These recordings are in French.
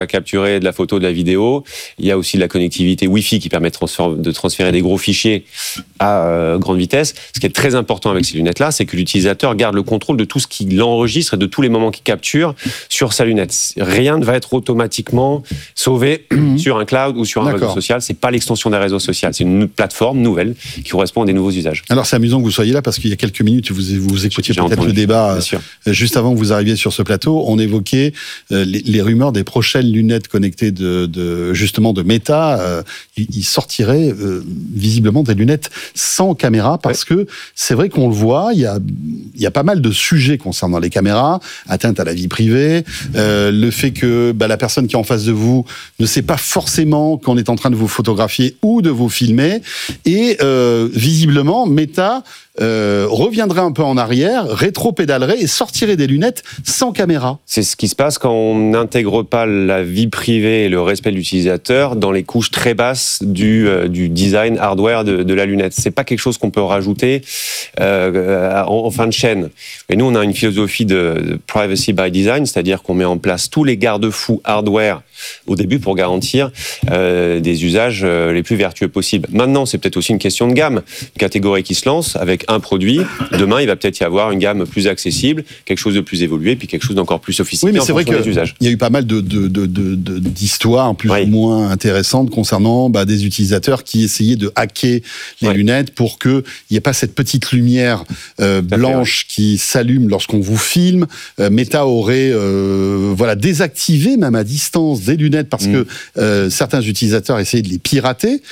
capturer de la photo, de la vidéo. Il y a aussi de la connectivité Wi-Fi qui permet de transférer des gros fichiers à grande vitesse. Ce qui est très important avec ces lunettes-là, c'est que l'utilisateur garde le contrôle de tout ce qu'il enregistre et de tous les moments qu'il capture sur sa lunette. Rien ne va être automatiquement sauvé sur un cloud ou sur un réseau social. C'est pas l'extension d'un réseau social. C'est une plateforme nouvelle qui correspond à des nouveaux usages. Alors, c'est amusant que vous soyez là parce qu'il y a quelques minutes, vous écoutiez peut-être le débat juste avant que vous arriviez sur ce plateau. On évoquait les rumeurs des prochaines lunettes connectées justement de Meta. Il sortirait visiblement des lunettes sans caméra parce que c'est vrai qu'on le voit, il y a pas mal de sujets concernant les caméras, atteinte à la vie privée, le fait que la personne qui est en face de vous ne sait pas forcément qu'on est en train de vous photographier ou de vous filmer, et visiblement Meta reviendrait un peu en arrière, rétro-pédalerait et sortirait des lunettes sans caméra. C'est ce qui se passe quand on n'intègre pas la vie privée et le respect de l'utilisateur dans les couches très basses du design hardware de la lunette. C'est pas quelque chose qu'on peut rajouter en fin de chaîne. Et nous, on a une philosophie de privacy by design, c'est-à-dire qu'on met en place tous les garde-fous hardware au début pour garantir des usages les plus vertueux possibles. Maintenant, c'est peut-être aussi une question de gamme, une catégorie qui se lance avec un produit. Demain, il va peut-être y avoir une gamme plus accessible, quelque chose de plus évolué, puis quelque chose d'encore plus sophistiqué. Oui, mais c'est vrai qu'il y a eu pas mal d'histoires plus ou moins intéressantes concernant des utilisateurs qui essayaient de hacker les lunettes pour qu'il n'y ait pas cette petite lumière blanche qui s'allume lorsqu'on vous filme. Meta aurait désactivé même à distance des lunettes parce que certains utilisateurs essayaient de les pirater.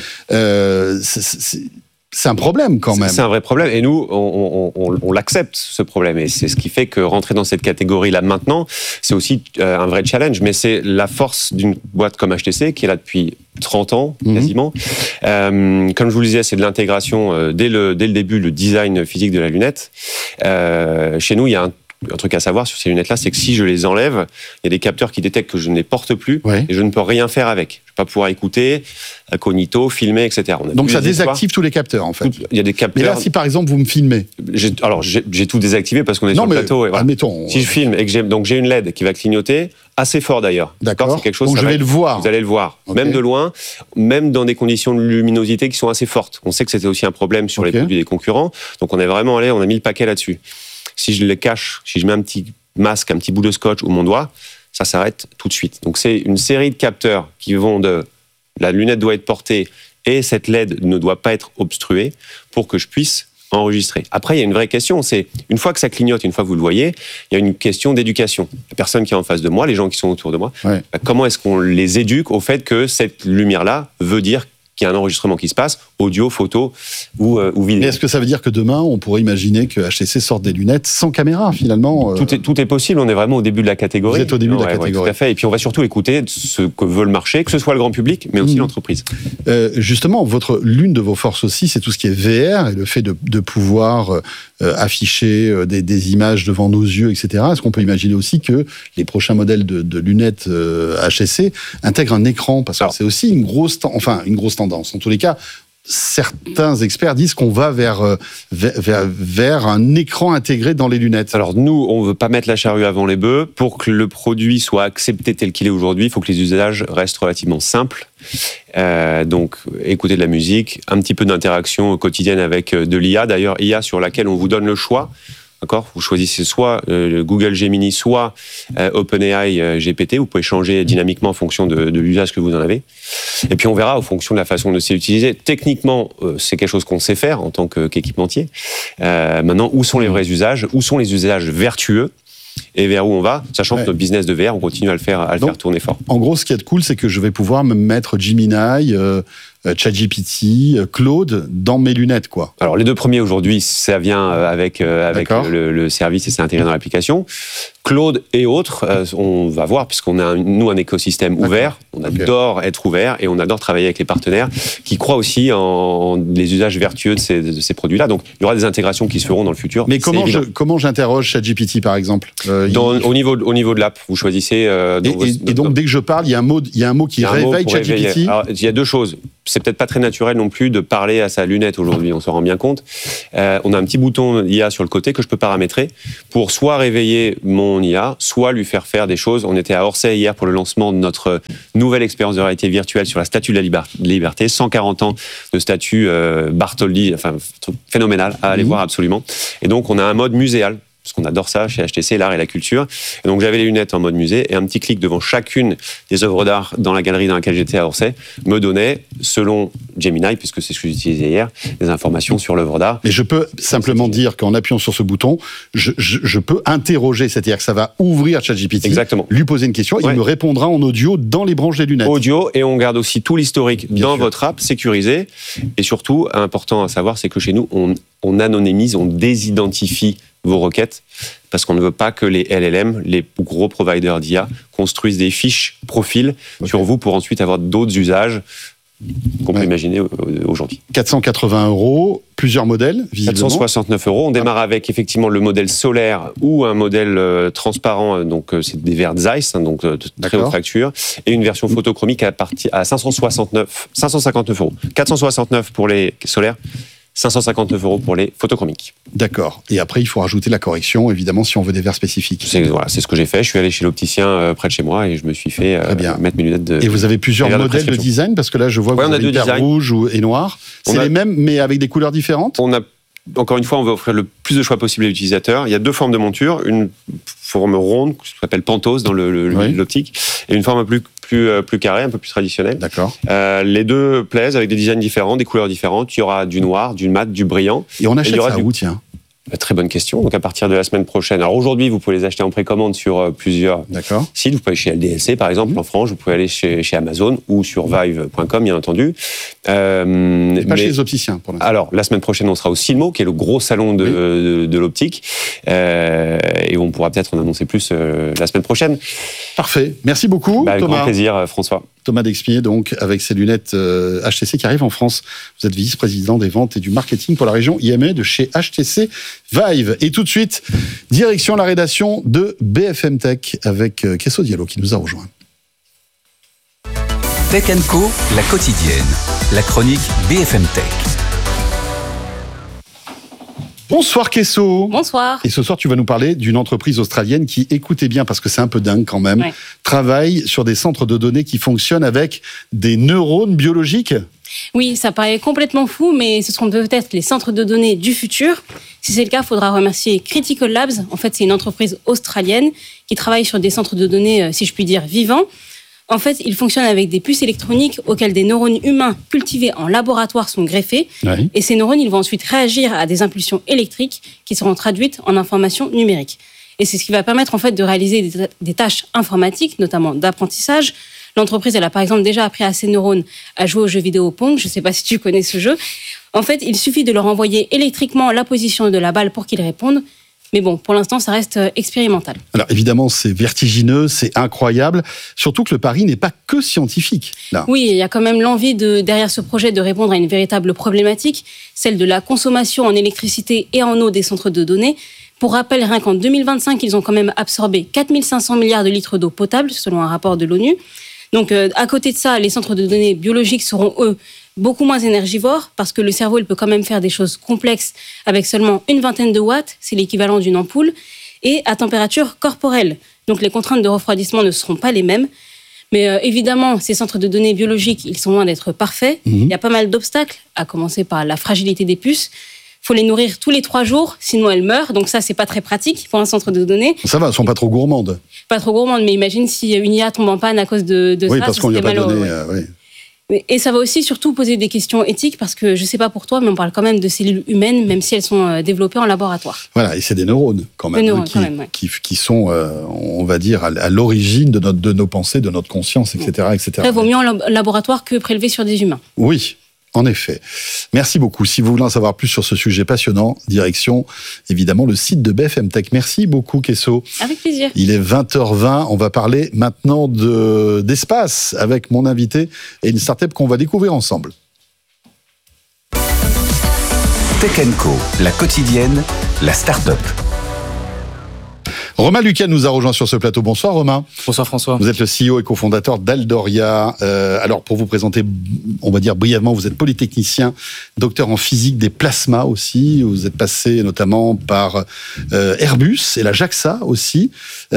C'est un problème quand même. C'est un vrai problème et nous, on l'accepte ce problème et c'est ce qui fait que rentrer dans cette catégorie-là maintenant, c'est aussi un vrai challenge, mais c'est la force d'une boîte comme HTC qui est là depuis 30 ans quasiment. Comme je vous le disais, c'est de l'intégration dès le début, le design physique de la lunette. Chez nous, il y a un truc à savoir sur ces lunettes-là, c'est que si je les enlève, il y a des capteurs qui détectent que je ne les porte plus et je ne peux rien faire avec. Je ne vais pas pouvoir écouter, incognito, filmer, etc. Donc ça désactive tous les capteurs, en fait. Il y a des capteurs. Mais là, si par exemple vous me filmez, j'ai tout désactivé parce qu'on est sur le plateau. Et voilà. Admettons. Si je filme et que j'ai une LED qui va clignoter, assez fort d'ailleurs. D'accord. C'est quelque chose. Donc je vais le voir. Vous allez le voir, même de loin, même dans des conditions de luminosité qui sont assez fortes. On sait que c'était aussi un problème sur les produits des concurrents. Donc on est vraiment allé, on a mis le paquet là-dessus. Si je les cache, si je mets un petit masque, un petit bout de scotch ou mon doigt, ça s'arrête tout de suite. Donc c'est une série de capteurs qui vont de la lunette doit être portée et cette LED ne doit pas être obstruée pour que je puisse enregistrer. Après, il y a une vraie question, c'est une fois que ça clignote, une fois que vous le voyez, il y a une question d'éducation. La personne qui est en face de moi, les gens qui sont autour de moi, comment est-ce qu'on les éduque au fait que cette lumière-là veut dire qu'il y a un enregistrement qui se passe, audio, photo ou vidéo. Mais est-ce que ça veut dire que demain, on pourrait imaginer que HTC sorte des lunettes sans caméra, finalement Tout est possible, on est vraiment au début de la catégorie. Vous êtes au début de la catégorie. Tout à fait, et puis on va surtout écouter ce que veut le marché, que ce soit le grand public, mais aussi l'entreprise. Justement, l'une de vos forces aussi, c'est tout ce qui est VR, et le fait de pouvoir afficher des images devant nos yeux, etc. Est-ce qu'on peut imaginer aussi que les prochains modèles de lunettes HTC intègrent un écran, parce que c'est aussi une grosse tendance. En tous les cas, certains experts disent qu'on va vers un écran intégré dans les lunettes. Alors nous, on ne veut pas mettre la charrue avant les bœufs. Pour que le produit soit accepté tel qu'il est aujourd'hui, il faut que les usages restent relativement simples. Donc écouter de la musique, un petit peu d'interaction quotidienne avec de l'IA. D'ailleurs, IA sur laquelle on vous donne le choix. D'accord ? Vous choisissez soit Google Gemini, soit OpenAI GPT. Vous pouvez changer dynamiquement en fonction de l'usage que vous en avez. Et puis on verra en fonction de la façon de s'utiliser. Techniquement, c'est quelque chose qu'on sait faire en tant qu'équipementier. Maintenant, où sont les vrais usages ? Où sont les usages vertueux ? Et vers où on va, sachant que notre business de VR, on continue à le faire tourner fort. En gros, ce qui est cool, c'est que je vais pouvoir me mettre Gemini, ChatGPT, Claude dans mes lunettes, quoi. Alors les deux premiers aujourd'hui, ça vient avec le service et c'est intégré dans l'application. Claude et autres, on va voir, puisqu'on a un écosystème ouvert, on adore être ouvert et on adore travailler avec les partenaires qui croient aussi en les usages vertueux de ces produits-là. Donc il y aura des intégrations qui se feront dans le futur. Mais comment j'interroge ChatGPT par exemple au niveau de l'app, vous choisissez. Et donc dès que je parle, il y a un mot qui réveille ChatGPT. Alors, il y a deux choses. c'est peut-être pas très naturel non plus de parler à sa lunette aujourd'hui, on s'en rend bien compte. On a un petit bouton IA sur le côté que je peux paramétrer pour soit réveiller mon IA, soit lui faire faire des choses. On était à Orsay hier pour le lancement de notre nouvelle expérience de réalité virtuelle sur la Statue de la Liberté, 140 ans de statue Bartholdi, enfin truc phénoménal à aller voir absolument. Et donc on a un mode muséal, parce qu'on adore ça chez HTC, l'art et la culture. Et donc j'avais les lunettes en mode musée, et un petit clic devant chacune des œuvres d'art dans la galerie dans laquelle j'étais à Orsay me donnait, selon Gemini, puisque c'est ce que j'utilisais hier, des informations sur l'œuvre d'art. Mais je peux simplement dire qu'en appuyant sur ce bouton, je peux interroger, c'est-à-dire que ça va ouvrir ChatGPT, exactement, lui poser une question, il me répondra en audio dans les branches des lunettes. Audio, et on garde aussi tout l'historique dans votre app, sécurisé. Et surtout, important à savoir, c'est que chez nous, on anonymise, on désidentifie vos requêtes, parce qu'on ne veut pas que les LLM, les gros providers d'IA, construisent des fiches profils sur vous pour ensuite avoir d'autres usages qu'on peut imaginer aujourd'hui. 480 €, plusieurs modèles, visiblement. 469 €. On démarre avec effectivement le modèle solaire ou un modèle transparent, donc c'est des verres Zeiss, donc de très haute facture, et une version photochromique à 559 €. 469 pour les solaires, 559 € pour les photochromiques. D'accord. Et après, il faut rajouter la correction, évidemment, si on veut des verres spécifiques. C'est ce que j'ai fait. Je suis allé chez l'opticien près de chez moi et je me suis fait mettre mes lunettes de... Et vous avez plusieurs modèles de design, parce que là, je vois que vous avez une paire rouge et noire. C'est les mêmes, mais avec des couleurs différentes ? Encore une fois, on va offrir le plus de choix possible à l'utilisateur. Il y a deux formes de monture. Une forme ronde, qui s'appelle Pentos dans l'optique, et une forme plus carrée, un peu plus traditionnelle. D'accord. Les deux plaisent avec des designs différents, des couleurs différentes. Il y aura du noir, du mat, du brillant. Et on achète ça où, tiens ? Très bonne question. Donc à partir de la semaine prochaine. Alors aujourd'hui, vous pouvez les acheter en précommande sur plusieurs sites. Vous pouvez aller chez LDLC par exemple en France. Vous pouvez aller chez Amazon ou sur Vive.com bien entendu. Pas chez les opticiens pour l'instant. Alors la semaine prochaine, on sera au CILMO, qui est le gros salon de l'optique, et on pourra peut-être en annoncer plus la semaine prochaine. Parfait. Merci beaucoup, Avec Thomas. grand plaisir, François. Thomas Dexmier, donc, avec ses lunettes HTC qui arrivent en France. Vous êtes vice-président des ventes et du marketing pour la région IMA de chez HTC Vive. Et tout de suite, direction la rédaction de BFM Tech avec Kesso Diallo qui nous a rejoint. Tech & Co, la quotidienne. La chronique BFM Tech. Bonsoir Kesso. Bonsoir. Et ce soir, tu vas nous parler d'une entreprise australienne qui, écoutez bien, parce que c'est un peu dingue quand même, travaille sur des centres de données qui fonctionnent avec des neurones biologiques. Oui, ça paraît complètement fou, mais ce seront peut-être les centres de données du futur. Si c'est le cas, il faudra remercier Critical Labs. En fait, c'est une entreprise australienne qui travaille sur des centres de données, si je puis dire, vivants. En fait, ils fonctionnent avec des puces électroniques auxquelles des neurones humains cultivés en laboratoire sont greffés. Oui. Et ces neurones, ils vont ensuite réagir à des impulsions électriques qui seront traduites en informations numériques. Et c'est ce qui va permettre en fait de réaliser des tâches informatiques, notamment d'apprentissage. L'entreprise, elle a par exemple déjà appris à ses neurones à jouer aux jeux vidéo Pong. Je ne sais pas si tu connais ce jeu. En fait, il suffit de leur envoyer électriquement la position de la balle pour qu'ils répondent. Mais bon, pour l'instant, ça reste expérimental. Alors évidemment, c'est vertigineux, c'est incroyable. Surtout que le pari n'est pas que scientifique. Là. Oui, il y a quand même l'envie derrière ce projet de répondre à une véritable problématique, celle de la consommation en électricité et en eau des centres de données. Pour rappel, rien qu'en 2025, ils ont quand même absorbé 4500 milliards de litres d'eau potable, selon un rapport de l'ONU. Donc, à côté de ça, les centres de données biologiques seront, eux, beaucoup moins énergivores, parce que le cerveau, il peut quand même faire des choses complexes avec seulement une vingtaine de watts, c'est l'équivalent d'une ampoule, et à température corporelle. Donc, les contraintes de refroidissement ne seront pas les mêmes. Mais évidemment, ces centres de données biologiques, ils sont loin d'être parfaits. Il y a pas mal d'obstacles, à commencer par la fragilité des puces. Il faut les nourrir tous les 3 jours, sinon elles meurent. Donc ça, c'est pas très pratique pour un centre de données. Ça va, elles sont pas trop gourmandes. Pas trop gourmandes, mais imagine si une IA tombe en panne à cause de oui, ça. Parce qu'on lui a pas donné. Oui. Et ça va aussi surtout poser des questions éthiques, parce que je sais pas pour toi, mais on parle quand même de cellules humaines, même si elles sont développées en laboratoire. Voilà, et c'est des neurones quand même, qui sont, on va dire, à l'origine de nos pensées, de notre conscience, etc. Après, vaut mieux en laboratoire que prélever sur des humains. Oui. En effet. Merci beaucoup. Si vous voulez en savoir plus sur ce sujet passionnant, direction, évidemment, le site de BFM Tech. Merci beaucoup, Kesso. Avec plaisir. Il est 20h20. On va parler maintenant d'espace avec mon invité et une start-up qu'on va découvrir ensemble. Tech & Co, la quotidienne, la start-up. Romain Lucas nous a rejoint sur ce plateau. Bonsoir Romain. Bonsoir François. Vous êtes le CEO et cofondateur d'Aldoria. Alors pour vous présenter, on va dire brièvement, vous êtes polytechnicien, docteur en physique des plasmas aussi. Vous êtes passé notamment par Airbus et la JAXA aussi.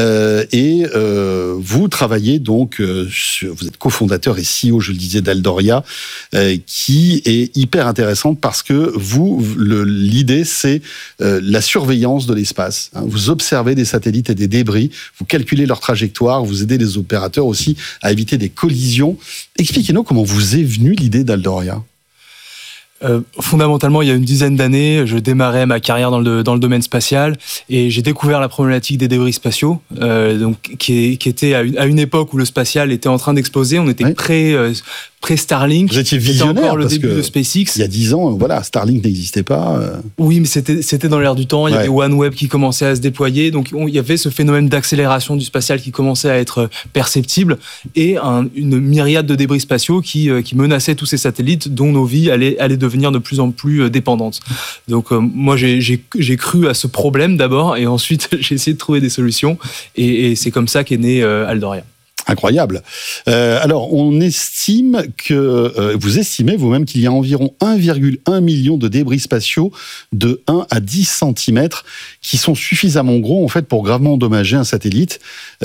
Vous travaillez donc, vous êtes cofondateur et CEO, je le disais, d'Aldoria, qui est hyper intéressante parce que l'idée c'est la surveillance de l'espace. Vous observez des satellites et des débris, vous calculez leur trajectoire, vous aidez les opérateurs aussi à éviter des collisions. Expliquez-nous comment vous est venue l'idée d'Aldoria. Fondamentalement, il y a une dizaine d'années, je démarrais ma carrière dans le domaine spatial et j'ai découvert la problématique des débris spatiaux, qui était à une époque où le spatial était en train d'exploser. On était pré-Starlink. Vous étiez visionnaire. C'était encore le début de SpaceX. Il y a 10 ans, Starlink n'existait pas. Oui, mais c'était dans l'air du temps. Il y avait OneWeb qui commençait à se déployer. Donc, il y avait ce phénomène d'accélération du spatial qui commençait à être perceptible et une myriade de débris spatiaux qui menaçaient tous ces satellites dont nos vies allaient devenir de plus en plus dépendantes. Donc, moi, j'ai cru à ce problème d'abord et ensuite, j'ai essayé de trouver des solutions et c'est comme ça qu'est né Aldoria. Incroyable. Alors, on estime que, vous estimez vous-même qu'il y a environ 1,1 million de débris spatiaux de 1 à 10 cm qui sont suffisamment gros, en fait, pour gravement endommager un satellite.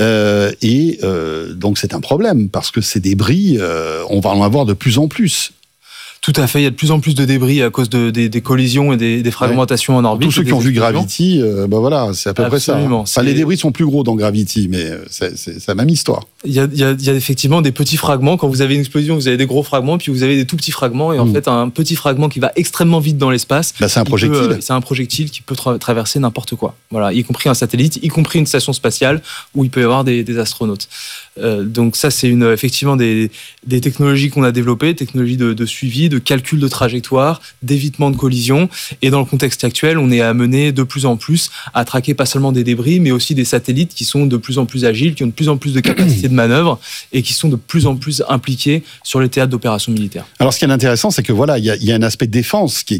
Donc, c'est un problème, parce que ces débris, on va en avoir de plus en plus. Tout à fait, il y a de plus en plus de débris à cause des collisions et des fragmentations en orbite. Tous ceux qui ont vu Gravity, c'est à peu près ça. Enfin, les débris sont plus gros dans Gravity, mais c'est la même histoire. Il y a effectivement des petits fragments. Quand vous avez une explosion, vous avez des gros fragments, puis vous avez des tout petits fragments. Et en fait, un petit fragment qui va extrêmement vite dans l'espace, c'est un projectile. C'est un projectile qui peut traverser n'importe quoi. Voilà, y compris un satellite, y compris une station spatiale où il peut y avoir des astronautes. Donc ça, c'est effectivement des technologies qu'on a développées, technologies de suivi, de calcul de trajectoire, d'évitement de collision. Et dans le contexte actuel, on est amené de plus en plus à traquer pas seulement des débris, mais aussi des satellites qui sont de plus en plus agiles, qui ont de plus en plus de capacités de manœuvre et qui sont de plus en plus impliqués sur les théâtres d'opérations militaires. Alors, ce qui est intéressant, c'est que il y a un aspect défense qui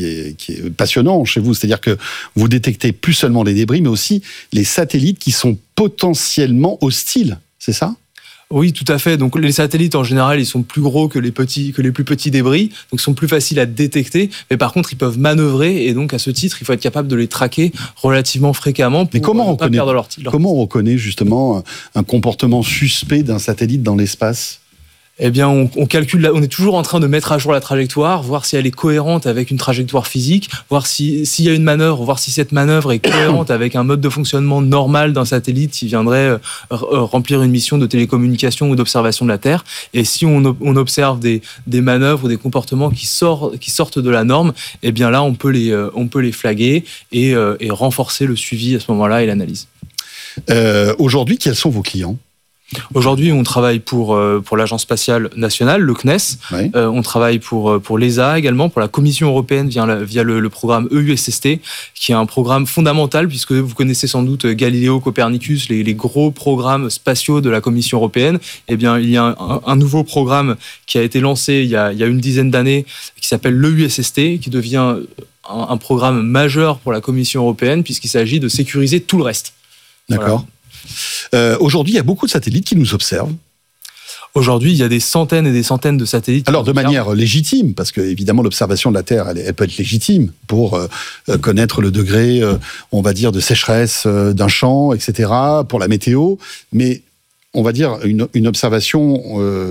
est passionnant chez vous. C'est-à-dire que vous détectez plus seulement les débris, mais aussi les satellites qui sont potentiellement hostiles. C'est ça ? Oui, tout à fait. Donc, les satellites, en général, ils sont plus gros que les plus petits débris. Donc, ils sont plus faciles à détecter. Mais par contre, ils peuvent manœuvrer. Et donc, à ce titre, il faut être capable de les traquer relativement fréquemment pour ne pas perdre leur Comment on reconnaît justement un comportement suspect d'un satellite dans l'espace ? Eh bien, on calcule, on est toujours en train de mettre à jour la trajectoire, voir si elle est cohérente avec une trajectoire physique, voir s'il y a une manœuvre, voir si cette manœuvre est cohérente avec un mode de fonctionnement normal d'un satellite qui viendrait remplir une mission de télécommunication ou d'observation de la Terre. Et si on observe des manœuvres ou des comportements qui sortent de la norme, eh bien là, on peut les flaguer et renforcer le suivi à ce moment-là et l'analyse. Aujourd'hui, quels sont vos clients ? Aujourd'hui, on travaille pour l'Agence spatiale nationale, le CNES. Oui. On travaille pour l'ESA également, pour la Commission européenne via le programme EUSST, qui est un programme fondamental puisque vous connaissez sans doute Galileo, Copernicus, les gros programmes spatiaux de la Commission européenne. Eh bien, il y a un nouveau programme qui a été lancé il y a une dizaine d'années qui s'appelle l'EUSST, qui devient un programme majeur pour la Commission européenne puisqu'il s'agit de sécuriser tout le reste. D'accord. Voilà. Aujourd'hui, il y a beaucoup de satellites qui nous observent. Aujourd'hui, il y a des centaines et des centaines de satellites. Alors, de manière légitime, parce que évidemment, l'observation de la Terre, elle peut être légitime pour connaître le degré, on va dire, de sécheresse d'un champ, etc., pour la météo. Mais on va dire une observation,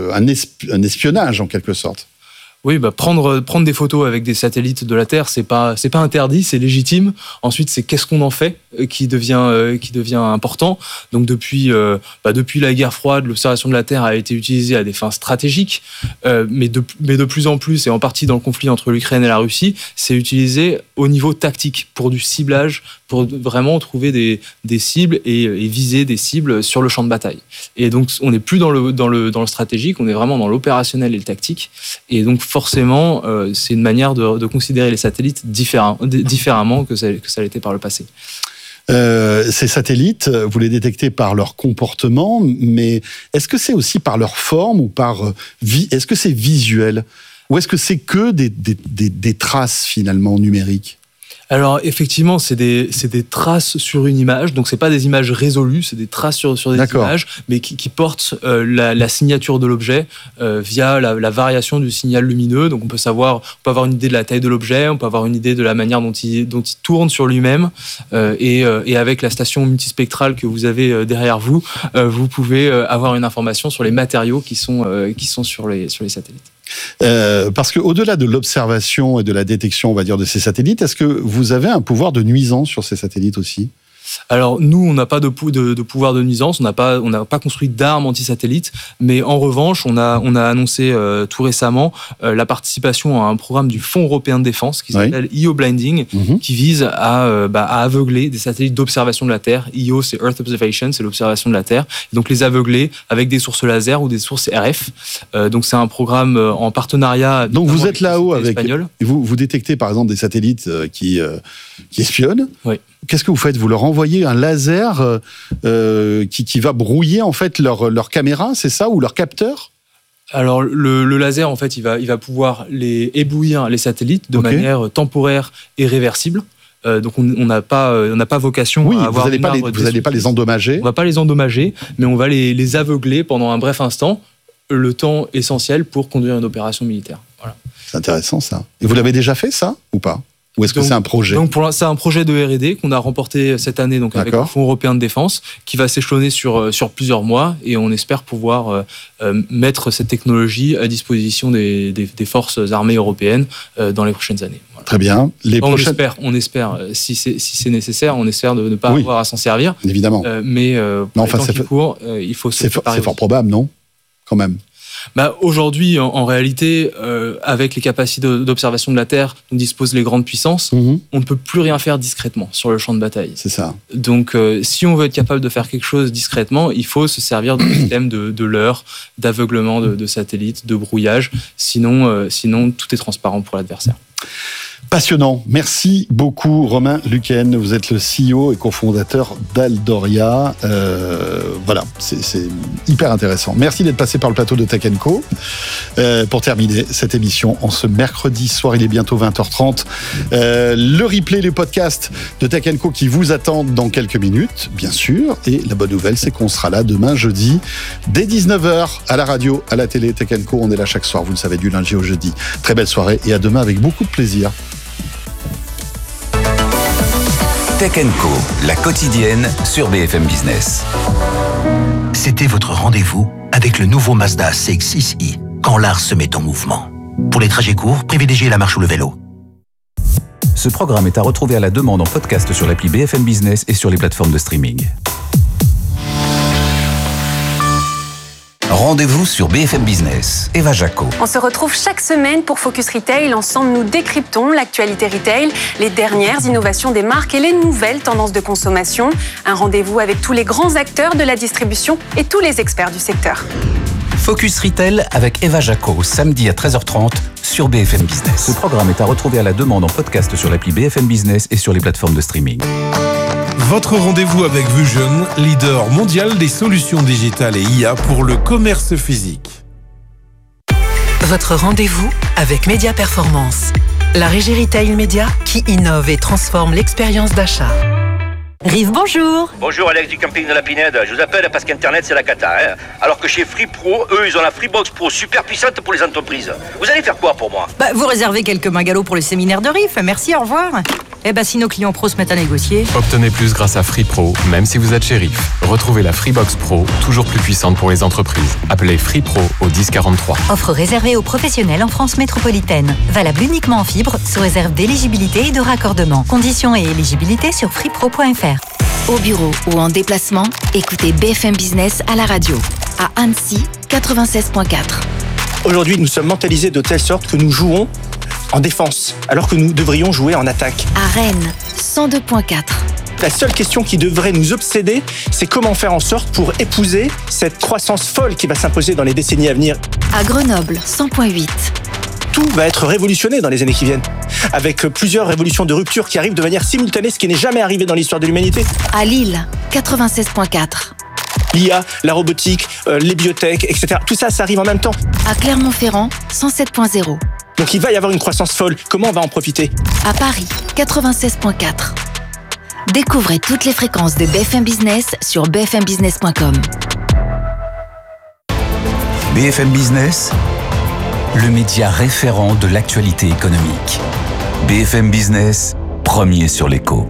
un espionnage en quelque sorte. Oui, prendre des photos avec des satellites de la Terre, c'est pas interdit, c'est légitime. Ensuite, c'est qu'est-ce qu'on en fait qui devient important. Donc depuis la guerre froide, l'observation de la Terre a été utilisée à des fins stratégiques, mais de plus en plus, et en partie dans le conflit entre l'Ukraine et la Russie, c'est utilisé au niveau tactique pour du ciblage, pour vraiment trouver des cibles et viser des cibles sur le champ de bataille. Et donc, on n'est plus dans le stratégique, on est vraiment dans l'opérationnel et le tactique. Et donc, forcément, c'est une manière de considérer les satellites différemment que ça l'était par le passé. Ces satellites, vous les détectez par leur comportement, mais est-ce que c'est aussi par leur forme ou est-ce que c'est visuel ? Ou est-ce que c'est que des traces finalement numériques ? Alors effectivement, c'est des traces sur une image, donc c'est pas des images résolues, c'est des traces sur des images, mais qui portent la signature de l'objet via la variation du signal lumineux. Donc on peut avoir une idée de la taille de l'objet, on peut avoir une idée de la manière dont il tourne sur lui-même, et avec la station multispectrale que vous avez derrière vous, vous pouvez avoir une information sur les matériaux qui sont sur les satellites. Parce que au-delà de l'observation et de la détection, on va dire, de ces satellites, est-ce que vous avez un pouvoir de nuisance sur ces satellites aussi ? Alors nous, on n'a pas de pouvoir de nuisance, on n'a pas construit d'armes anti-satellites, mais en revanche, on a annoncé tout récemment la participation à un programme du Fonds européen de défense qui s'appelle EO Blinding, qui vise à aveugler des satellites d'observation de la Terre. EO, c'est Earth Observation, c'est l'observation de la Terre, et donc les aveugler avec des sources laser ou des sources RF. Donc c'est un programme en partenariat. Donc vous êtes là-haut avec vous détectez par exemple des satellites qui espionnent. Oui. Qu'est-ce que vous faites ? Vous leur envoyez un laser qui va brouiller en fait leur caméra, c'est ça, ou leur capteur ? Alors le laser, en fait, il va pouvoir éblouir les satellites de manière temporaire et réversible. Donc on n'a pas vocation à avoir. Vous n'allez pas les endommager. On va pas les endommager, mais on va les aveugler pendant un bref instant, le temps essentiel pour conduire une opération militaire. Voilà. C'est intéressant ça. Et vous l'avez déjà fait ça ou pas ? Ou est-ce que c'est un projet ? Donc c'est un projet de R&D qu'on a remporté cette année avec le Fonds européen de défense, qui va s'échelonner sur plusieurs mois, et on espère pouvoir mettre cette technologie à disposition des forces armées européennes dans les prochaines années. Voilà. Très bien. On espère, si c'est nécessaire, on espère de ne pas avoir à s'en servir. Évidemment. Mais il faut se préparer. C'est fort probable, non ? Quand même. Aujourd'hui, en réalité, avec les capacités d'observation de la Terre dont disposent les grandes puissances, on ne peut plus rien faire discrètement sur le champ de bataille. C'est ça. Donc, si on veut être capable de faire quelque chose discrètement, il faut se servir de systèmes de leurre, d'aveuglement de satellites, de brouillage. Sinon, tout est transparent pour l'adversaire. Passionnant. Merci beaucoup, Romain Luquen. Vous êtes le CEO et cofondateur d'Aldoria. Voilà, c'est hyper intéressant. Merci d'être passé par le plateau de Tech & Co. Pour terminer cette émission, en ce mercredi soir, il est bientôt 20h30. Le replay, le podcast de Tech & Co qui vous attendent dans quelques minutes, bien sûr. Et la bonne nouvelle, c'est qu'on sera là demain, jeudi, dès 19h, à la radio, à la télé. Tech & Co, on est là chaque soir, vous le savez, du lundi au jeudi. Très belle soirée et à demain avec beaucoup de plaisir. Tech & Co, la quotidienne sur BFM Business. C'était votre rendez-vous avec le nouveau Mazda CX-6i, quand l'art se met en mouvement. Pour les trajets courts, privilégiez la marche ou le vélo. Ce programme est à retrouver à la demande en podcast sur l'appli BFM Business et sur les plateformes de streaming. Rendez-vous sur BFM Business. Eva Jaco. On se retrouve chaque semaine pour Focus Retail. Ensemble, nous décryptons l'actualité retail, les dernières innovations des marques et les nouvelles tendances de consommation. Un rendez-vous avec tous les grands acteurs de la distribution et tous les experts du secteur. Focus Retail avec Eva Jaco, samedi à 13h30 sur BFM Business. Ce programme est à retrouver à la demande en podcast sur l'appli BFM Business et sur les plateformes de streaming. Votre rendez-vous avec Vusion, leader mondial des solutions digitales et IA pour le commerce physique. Votre rendez-vous avec Média Performance, la régie retail média qui innove et transforme l'expérience d'achat. Rive, bonjour. Bonjour, Alex du camping de la Pinède. Je vous appelle parce qu'Internet, c'est la cata. Alors que chez Free Pro, eux, ils ont la Freebox Pro super puissante pour les entreprises. Vous allez faire quoi pour moi ? Vous réservez quelques mingalots pour le séminaire de Rive. Merci, au revoir. Si nos clients pros se mettent à négocier... Obtenez plus grâce à Free Pro, même si vous êtes chez Rive. Retrouvez la Freebox Pro, toujours plus puissante pour les entreprises. Appelez Free Pro au 1043. Offre réservée aux professionnels en France métropolitaine. Valable uniquement en fibre, sous réserve d'éligibilité et de raccordement. Conditions et éligibilité sur freepro.fr. Au bureau ou en déplacement, écoutez BFM Business à la radio. À Annecy, 96.4. Aujourd'hui, nous sommes mentalisés de telle sorte que nous jouons en défense, alors que nous devrions jouer en attaque. À Rennes, 102.4. La seule question qui devrait nous obséder, c'est comment faire en sorte pour épouser cette croissance folle qui va s'imposer dans les décennies à venir. À Grenoble, 100.8. Tout va être révolutionné dans les années qui viennent, avec plusieurs révolutions de rupture qui arrivent de manière simultanée, ce qui n'est jamais arrivé dans l'histoire de l'humanité. À Lille, 96.4. L'IA, la robotique, les biotech, etc. Tout ça, ça arrive en même temps. À Clermont-Ferrand, 107.0. Donc il va y avoir une croissance folle. Comment on va en profiter ? À Paris, 96.4. Découvrez toutes les fréquences de BFM Business sur bfmbusiness.com. BFM Business, le média référent de l'actualité économique. BFM Business, premier sur l'écho.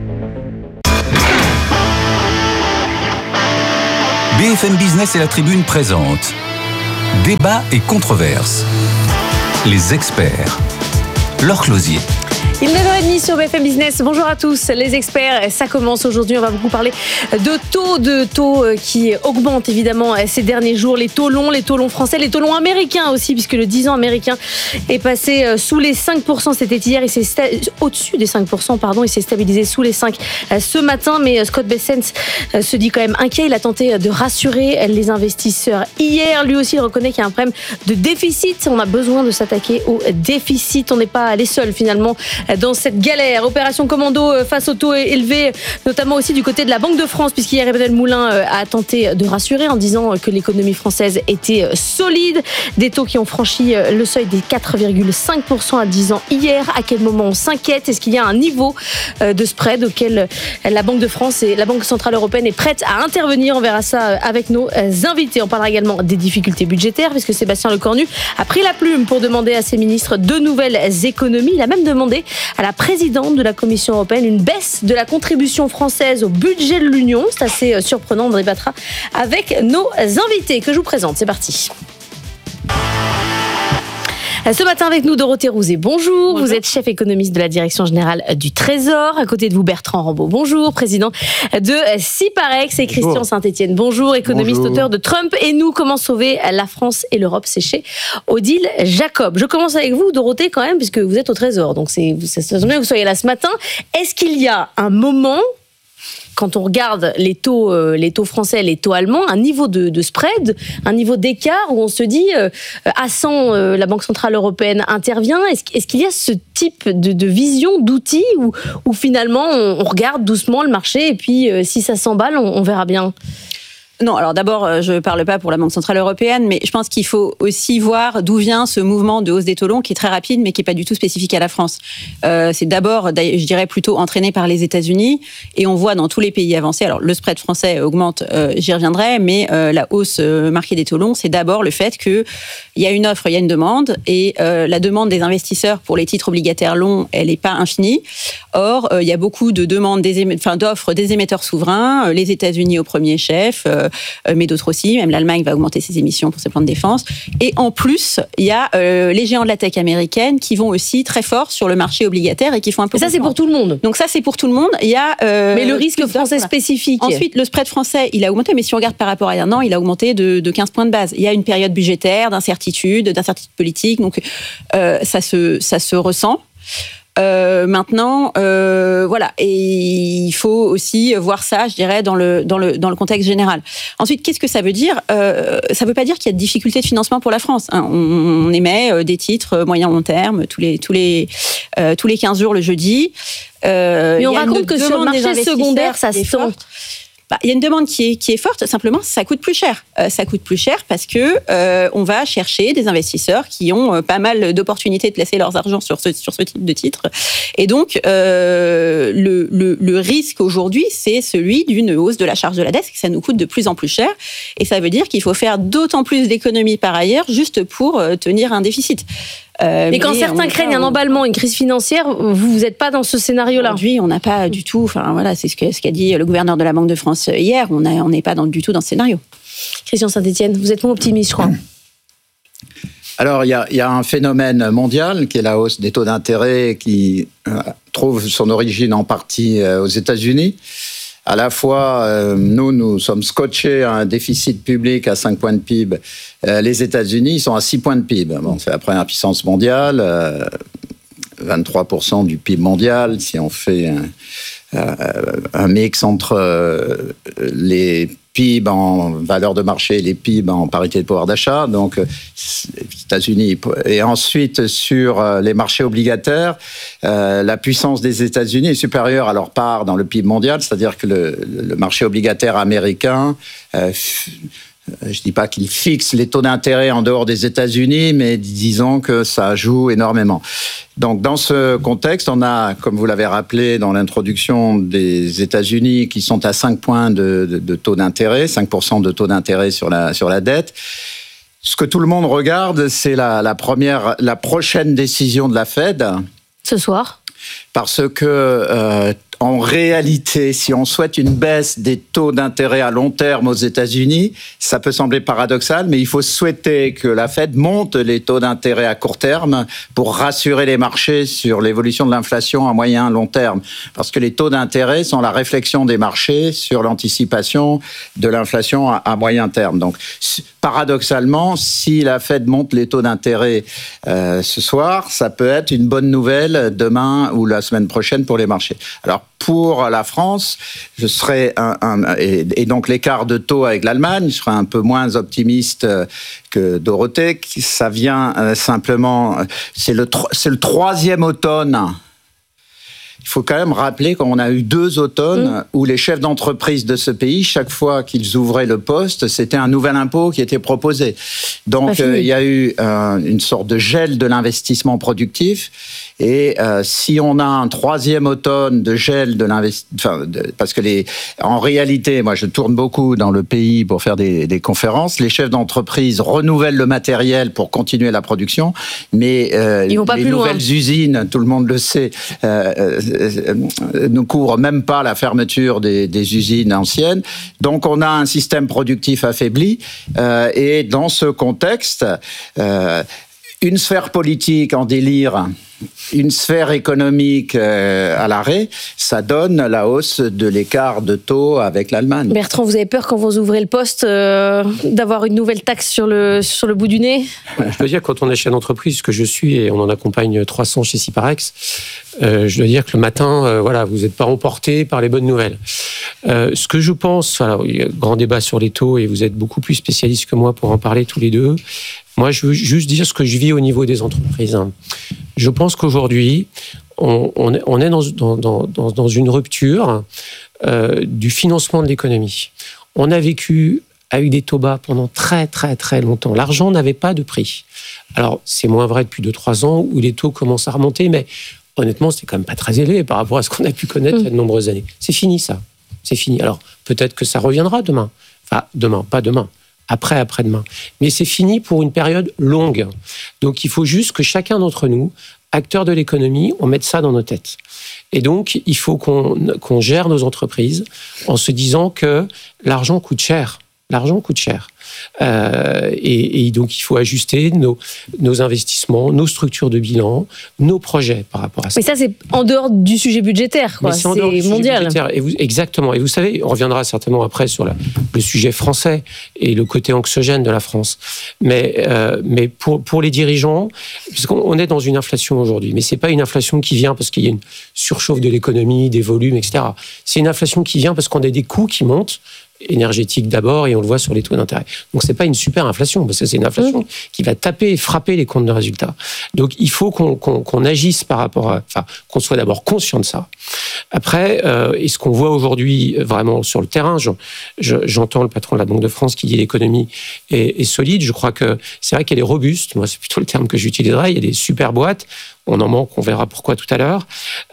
BFM Business et la Tribune présentent Débat et controverses. Les experts. Laure Closier. Il est 9h30 sur BFM Business. Bonjour à tous, les experts. Ça commence aujourd'hui. On va beaucoup parler de taux qui augmentent évidemment ces derniers jours. Les taux longs français, les taux longs américains aussi, puisque le 10 ans américain est passé sous les 5%. C'était hier, au-dessus des 5%, pardon. Il s'est stabilisé sous les 5 ce matin. Mais Scott Bessent se dit quand même inquiet. Il a tenté de rassurer les investisseurs hier. Lui aussi, il reconnaît qu'il y a un problème de déficit. On a besoin de s'attaquer au déficit. On n'est pas les seuls finalement dans cette galère. Opération commando face aux taux élevés, notamment aussi du côté de la Banque de France, puisqu'hier Emmanuel Moulin a tenté de rassurer en disant que l'économie française était solide. Des taux qui ont franchi le seuil des 4,5% à 10 ans hier. À quel moment on s'inquiète ? Est-ce qu'il y a un niveau de spread auquel la Banque de France et la Banque Centrale Européenne est prête à intervenir ? On verra ça avec nos invités. On parlera également des difficultés budgétaires, puisque Sébastien Lecornu a pris la plume pour demander à ses ministres de nouvelles économies. Il a même demandé à la présidente de la Commission européenne une baisse de la contribution française au budget de l'Union. C'est assez surprenant, on en débattra avec nos invités que je vous présente. C'est parti. Ce matin avec nous, Dorothée Rouzet, bonjour. Vous êtes chef économiste de la Direction Générale du Trésor. À côté de vous, Bertrand Rambaud, bonjour. Président de Ciparex et Christian Saint-Etienne, bonjour. Économiste, auteur de Trump et nous, comment sauver la France et l'Europe, c'est chez Odile Jacob. Je commence avec vous, Dorothée, quand même, puisque vous êtes au Trésor. Donc, ça tombe bien que vous soyez là ce matin. Est-ce qu'il y a un moment, quand on regarde les taux français, les taux allemands, un niveau de spread, un niveau d'écart où on se dit à 100, la Banque Centrale Européenne intervient. Est-ce qu'il y a ce type de vision, d'outils où finalement on regarde doucement le marché et puis si ça s'emballe, on verra bien ? Non, alors d'abord, je ne parle pas pour la Banque Centrale Européenne, mais je pense qu'il faut aussi voir d'où vient ce mouvement de hausse des taux longs qui est très rapide, mais qui n'est pas du tout spécifique à la France. C'est d'abord, je dirais, plutôt entraîné par les États-Unis, et on voit dans tous les pays avancés, alors le spread français augmente, j'y reviendrai, mais la hausse marquée des taux longs, c'est d'abord le fait qu'il y a une offre, il y a une demande, et la demande des investisseurs pour les titres obligataires longs, elle n'est pas infinie. Or, il y a beaucoup de demandes, d'offres des émetteurs souverains, les États-Unis au premier chef, mais d'autres aussi. Même l'Allemagne va augmenter ses émissions pour ses plans de défense. Et en plus, il y a les géants de la tech américaine qui vont aussi très fort sur le marché obligataire et qui font un peu. Et ça, c'est pour tout le monde. Donc ça, c'est pour tout le monde. Il y a. Mais le risque français spécifique. Ensuite, le spread français, il a augmenté, mais si on regarde par rapport à un an, il a augmenté de 15 points de base. Il y a une période budgétaire, d'incertitude politique. Donc ça se ressent. Maintenant, voilà, et il faut aussi voir ça, je dirais, dans le contexte général. Ensuite, qu'est-ce que ça veut dire ? Ça veut pas dire qu'il y a de difficultés de financement pour la France. Hein. On émet des titres moyen long terme tous les 15 jours le jeudi. Mais on raconte que sur le marché secondaire, ça se sent. Il y a une demande qui est forte, simplement ça coûte plus cher. Ça coûte plus cher parce que on va chercher des investisseurs qui ont pas mal d'opportunités de placer leurs argent sur ce type de titre. Et donc le risque aujourd'hui, c'est celui d'une hausse de la charge de la dette, que ça nous coûte de plus en plus cher. Et ça veut dire qu'il faut faire d'autant plus d'économies par ailleurs juste pour tenir un déficit. Mais quand certains craignent un emballement, une crise financière, vous n'êtes pas dans ce scénario-là. Aujourd'hui, on n'a pas du tout. Enfin voilà, c'est ce qu'a dit le gouverneur de la Banque de France hier. On n'est pas du tout dans ce scénario. Christian Saint-Etienne, vous êtes moins optimiste, je crois. Alors, il y a un phénomène mondial qui est la hausse des taux d'intérêt qui trouve son origine en partie aux États-Unis. À la fois, nous sommes scotchés à un déficit public à 5 points de PIB. Les États-Unis, ils sont à 6 points de PIB. Bon, c'est la première puissance mondiale, 23% du PIB mondial. Si on fait un mix entre les PIB en valeur de marché et les PIB en parité de pouvoir d'achat, donc les États-Unis. Et ensuite, sur les marchés obligataires, la puissance des États-Unis est supérieure à leur part dans le PIB mondial, c'est-à-dire que le marché obligataire américain Je dis pas qu'il fixe les taux d'intérêt en dehors des États-Unis, mais disons que ça joue énormément. Donc, dans ce contexte, on a, comme vous l'avez rappelé dans l'introduction, des États-Unis qui sont à 5 points de taux d'intérêt, 5% de taux d'intérêt sur la dette. Ce que tout le monde regarde, c'est la prochaine décision de la Fed. Ce soir. Parce que, en réalité, si on souhaite une baisse des taux d'intérêt à long terme aux États-Unis, ça peut sembler paradoxal, mais il faut souhaiter que la Fed monte les taux d'intérêt à court terme pour rassurer les marchés sur l'évolution de l'inflation à moyen et long terme. Parce que les taux d'intérêt sont la réflexion des marchés sur l'anticipation de l'inflation à moyen terme. Donc, paradoxalement, si la Fed monte les taux d'intérêt ce soir, ça peut être une bonne nouvelle demain ou la semaine prochaine pour les marchés. Alors, pour la France, je serais et donc l'écart de taux avec l'Allemagne, je serais un peu moins optimiste que Dorothée. Ça vient simplement, c'est le 3e automne. Il faut quand même rappeler qu'on a eu 2 automnes où les chefs d'entreprise de ce pays, chaque fois qu'ils ouvraient le poste, c'était un nouvel impôt qui était proposé. Donc, il y a eu une sorte de gel de l'investissement productif. Et si on a un 3e automne de gel de l'investissement, parce que en réalité, moi je tourne beaucoup dans le pays pour faire des conférences, les chefs d'entreprise renouvellent le matériel pour continuer la production, mais ils vont pas les plus nouvelles loin. usines, tout le monde le sait, ne couvrent même pas la fermeture des usines anciennes. Donc on a un système productif affaibli, et dans ce contexte, une sphère politique en délire, une sphère économique à l'arrêt, ça donne la hausse de l'écart de taux avec l'Allemagne. Bertrand, vous avez peur quand vous ouvrez le poste d'avoir une nouvelle taxe sur le bout du nez ? Je dois dire, quand on est chef d'entreprise, ce que je suis, et on en accompagne 300 chez Syparex, je dois dire que le matin, vous n'êtes pas emporté par les bonnes nouvelles. Ce que je pense, il y a un grand débat sur les taux, et vous êtes beaucoup plus spécialistes que moi pour en parler tous les deux. Moi, je veux juste dire ce que je vis au niveau des entreprises. Je pense qu'aujourd'hui, on est dans une rupture du financement de l'économie. On a vécu avec des taux bas pendant très, très, très longtemps. L'argent n'avait pas de prix. Alors, c'est moins vrai depuis 2-3 ans où les taux commencent à remonter, mais honnêtement, c'était quand même pas très élevé par rapport à ce qu'on a pu connaître il y a de nombreuses années. C'est fini, ça. C'est fini. Alors, peut-être que ça reviendra demain. Enfin, demain, pas demain. Après-demain. Mais c'est fini pour une période longue. Donc, il faut juste que chacun d'entre nous, acteurs de l'économie, on mette ça dans nos têtes. Et donc, il faut qu'on gère nos entreprises en se disant que l'argent coûte cher. L'argent coûte cher. Et donc, il faut ajuster nos investissements, nos structures de bilan, nos projets par rapport à ça. Mais ça, c'est en dehors du sujet budgétaire, quoi. C'est mondial. Exactement. Et vous savez, on reviendra certainement après sur le sujet français et le côté anxiogène de la France. Mais pour les dirigeants, puisqu'on est dans une inflation aujourd'hui, mais c'est pas une inflation qui vient parce qu'il y a une surchauffe de l'économie, des volumes, etc. C'est une inflation qui vient parce qu'on a des coûts qui montent, énergétique d'abord, et on le voit sur les taux d'intérêt. Donc, c'est pas une super inflation, parce que c'est une inflation qui va taper et frapper les comptes de résultats. Donc, il faut qu'on agisse par rapport à... Enfin, qu'on soit d'abord conscient de ça. Après, et ce qu'on voit aujourd'hui vraiment sur le terrain, j'entends le patron de la Banque de France qui dit l'économie est solide. Je crois que c'est vrai qu'elle est robuste. Moi, c'est plutôt le terme que j'utiliserais. Il y a des super boîtes. On en manque, on verra pourquoi tout à l'heure.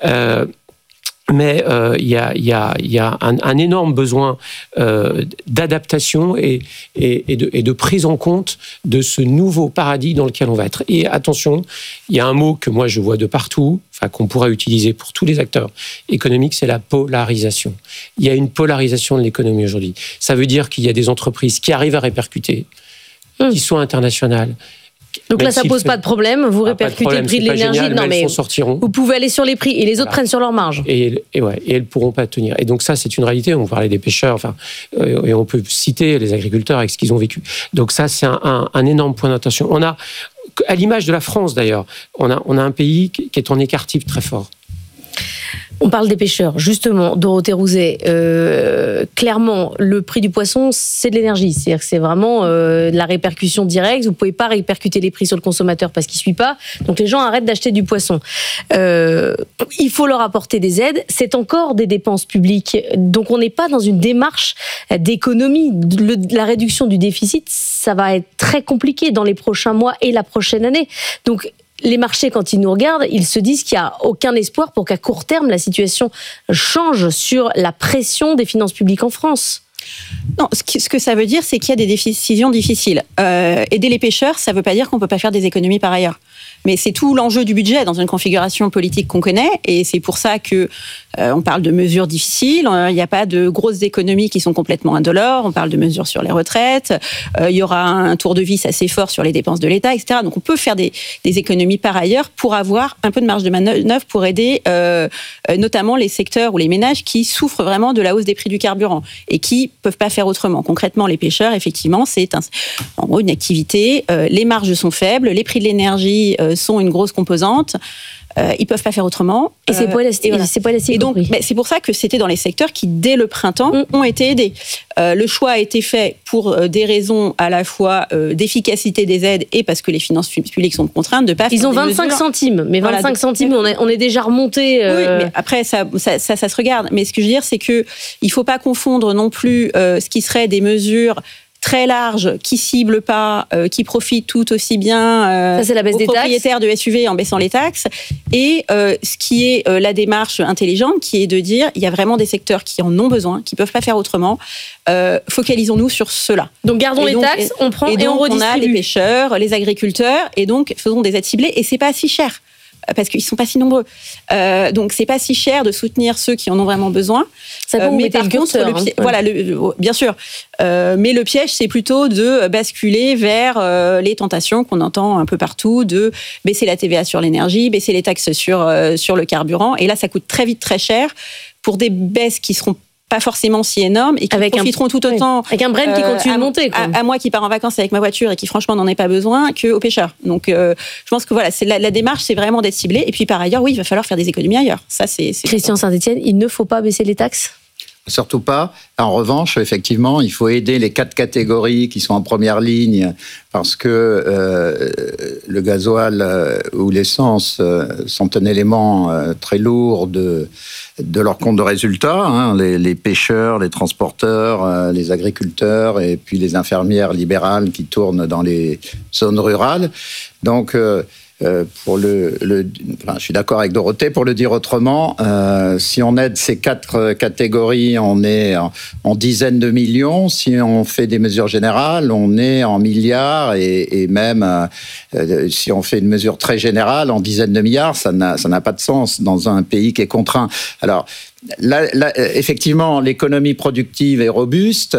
Mais il y a un énorme besoin d'adaptation et de prise en compte de ce nouveau paradigme dans lequel on va être. Et attention, il y a un mot que moi je vois de partout, qu'on pourra utiliser pour tous les acteurs économiques, c'est la polarisation. Il y a une polarisation de l'économie aujourd'hui. Ça veut dire qu'il y a des entreprises qui arrivent à répercuter, qui sont internationales. Donc là, ça pose pas de problème. Vous répercutez le prix de l'énergie. Non, mais vous pouvez aller sur les prix et les autres prennent sur leur marge. Et elles pourront pas tenir. Et donc ça, c'est une réalité. On parlait des pêcheurs, et on peut citer les agriculteurs avec ce qu'ils ont vécu. Donc ça, c'est un énorme point d'attention. On a, à l'image de la France d'ailleurs, on a un pays qui est en écart-type très fort. On parle des pêcheurs, justement, Dorothée Rouzet. Clairement, le prix du poisson, c'est de l'énergie. C'est-à-dire que c'est vraiment de la répercussion directe. Vous ne pouvez pas répercuter les prix sur le consommateur parce qu'il ne suit pas. Donc les gens arrêtent d'acheter du poisson. Il faut leur apporter des aides. C'est encore des dépenses publiques. Donc on n'est pas dans une démarche d'économie. La réduction du déficit, ça va être très compliqué dans les prochains mois et la prochaine année. Donc les marchés, quand ils nous regardent, ils se disent qu'il n'y a aucun espoir pour qu'à court terme, la situation change sur la pression des finances publiques en France. Non, ce que ça veut dire, c'est qu'il y a des décisions difficiles. Aider les pêcheurs, ça ne veut pas dire qu'on ne peut pas faire des économies par ailleurs. Mais c'est tout l'enjeu du budget dans une configuration politique qu'on connaît, et c'est pour ça que on parle de mesures difficiles. Il n'y a pas de grosses économies qui sont complètement indolores. On parle de mesures sur les retraites. Il y aura un tour de vis assez fort sur les dépenses de l'État, etc. Donc on peut faire des économies par ailleurs pour avoir un peu de marge de manœuvre pour aider notamment les secteurs ou les ménages qui souffrent vraiment de la hausse des prix du carburant et qui peuvent pas faire autrement. Concrètement, les pêcheurs, effectivement, c'est en gros une activité. Les marges sont faibles, les prix de l'énergie sont une grosse composante. Ils peuvent pas faire autrement. Et c'est pas élastique. Et donc, c'est pour ça que c'était dans les secteurs qui, dès le printemps, ont été aidés. Le choix a été fait pour des raisons à la fois d'efficacité des aides et parce que les finances publiques sont contraintes de pas faire. Ils ont 25 centimes, mais 25 centimes, on est déjà remonté. Oui, mais après ça se regarde. Mais ce que je veux dire, c'est que il faut pas confondre non plus ce qui serait des mesures très large, qui cible pas, qui profite tout aussi bien ça, c'est la baisse aux propriétaires de SUV en baissant les taxes, et ce qui est la démarche intelligente, qui est de dire il y a vraiment des secteurs qui en ont besoin, qui peuvent pas faire autrement. Focalisons-nous sur cela. Donc gardons les taxes, on prend et on redistribue. On a les pêcheurs, les agriculteurs, et donc faisons des aides ciblées, et c'est pas si cher. Parce qu'ils sont pas si nombreux. Donc c'est pas si cher de soutenir ceux qui en ont vraiment besoin. Mais par contre, voilà, bien sûr. Mais le piège, c'est plutôt de basculer vers les tentations qu'on entend un peu partout, de baisser la TVA sur l'énergie, baisser les taxes sur le carburant. Et là, ça coûte très vite très cher pour des baisses qui seront pas forcément si énormes et qui profiteront tout autant avec un Brent qui continue de monter, quoi. À moi qui pars en vacances avec ma voiture et qui franchement n'en ai pas besoin, qu'aux pêcheurs. Donc je pense que voilà, c'est la démarche, c'est vraiment d'être ciblé, et puis par ailleurs, oui, il va falloir faire des économies ailleurs. Ça, c'est Christian Saint-Etienne, il ne faut pas baisser les taxes? Surtout pas. En revanche, effectivement, il faut aider les 4 catégories qui sont en première ligne, parce que le gasoil ou l'essence sont un élément très lourd de leur compte de résultat. Hein. Les pêcheurs, les transporteurs, les agriculteurs et puis les infirmières libérales qui tournent dans les zones rurales. Donc, je suis d'accord avec Dorothée. Pour le dire autrement, si on aide ces 4 catégories, on est en dizaines de millions. Si on fait des mesures générales, on est en milliards, et même si on fait une mesure très générale, en dizaines de milliards, ça n'a pas de sens dans un pays qui est contraint. Alors, là, effectivement, l'économie productive est robuste,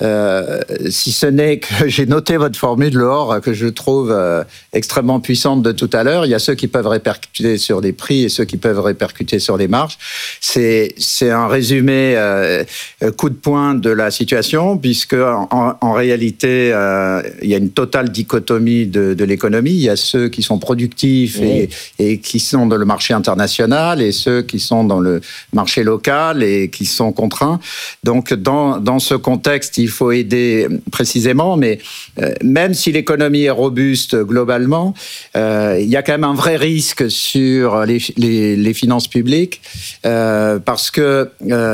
si ce n'est que j'ai noté votre formule, Laure, que je trouve extrêmement puissante de tout à l'heure. Il y a ceux qui peuvent répercuter sur les prix et ceux qui peuvent répercuter sur les marges. C'est un résumé coup de poing de la situation, puisque en réalité, il y a une totale dichotomie de l'économie. Il y a ceux qui sont productifs et qui sont dans le marché international, et ceux qui sont dans le marché local et qui sont contraints. Donc, dans ce contexte, il faut aider précisément, mais même si l'économie est robuste globalement, il y a quand même un vrai risque sur les finances publiques, parce que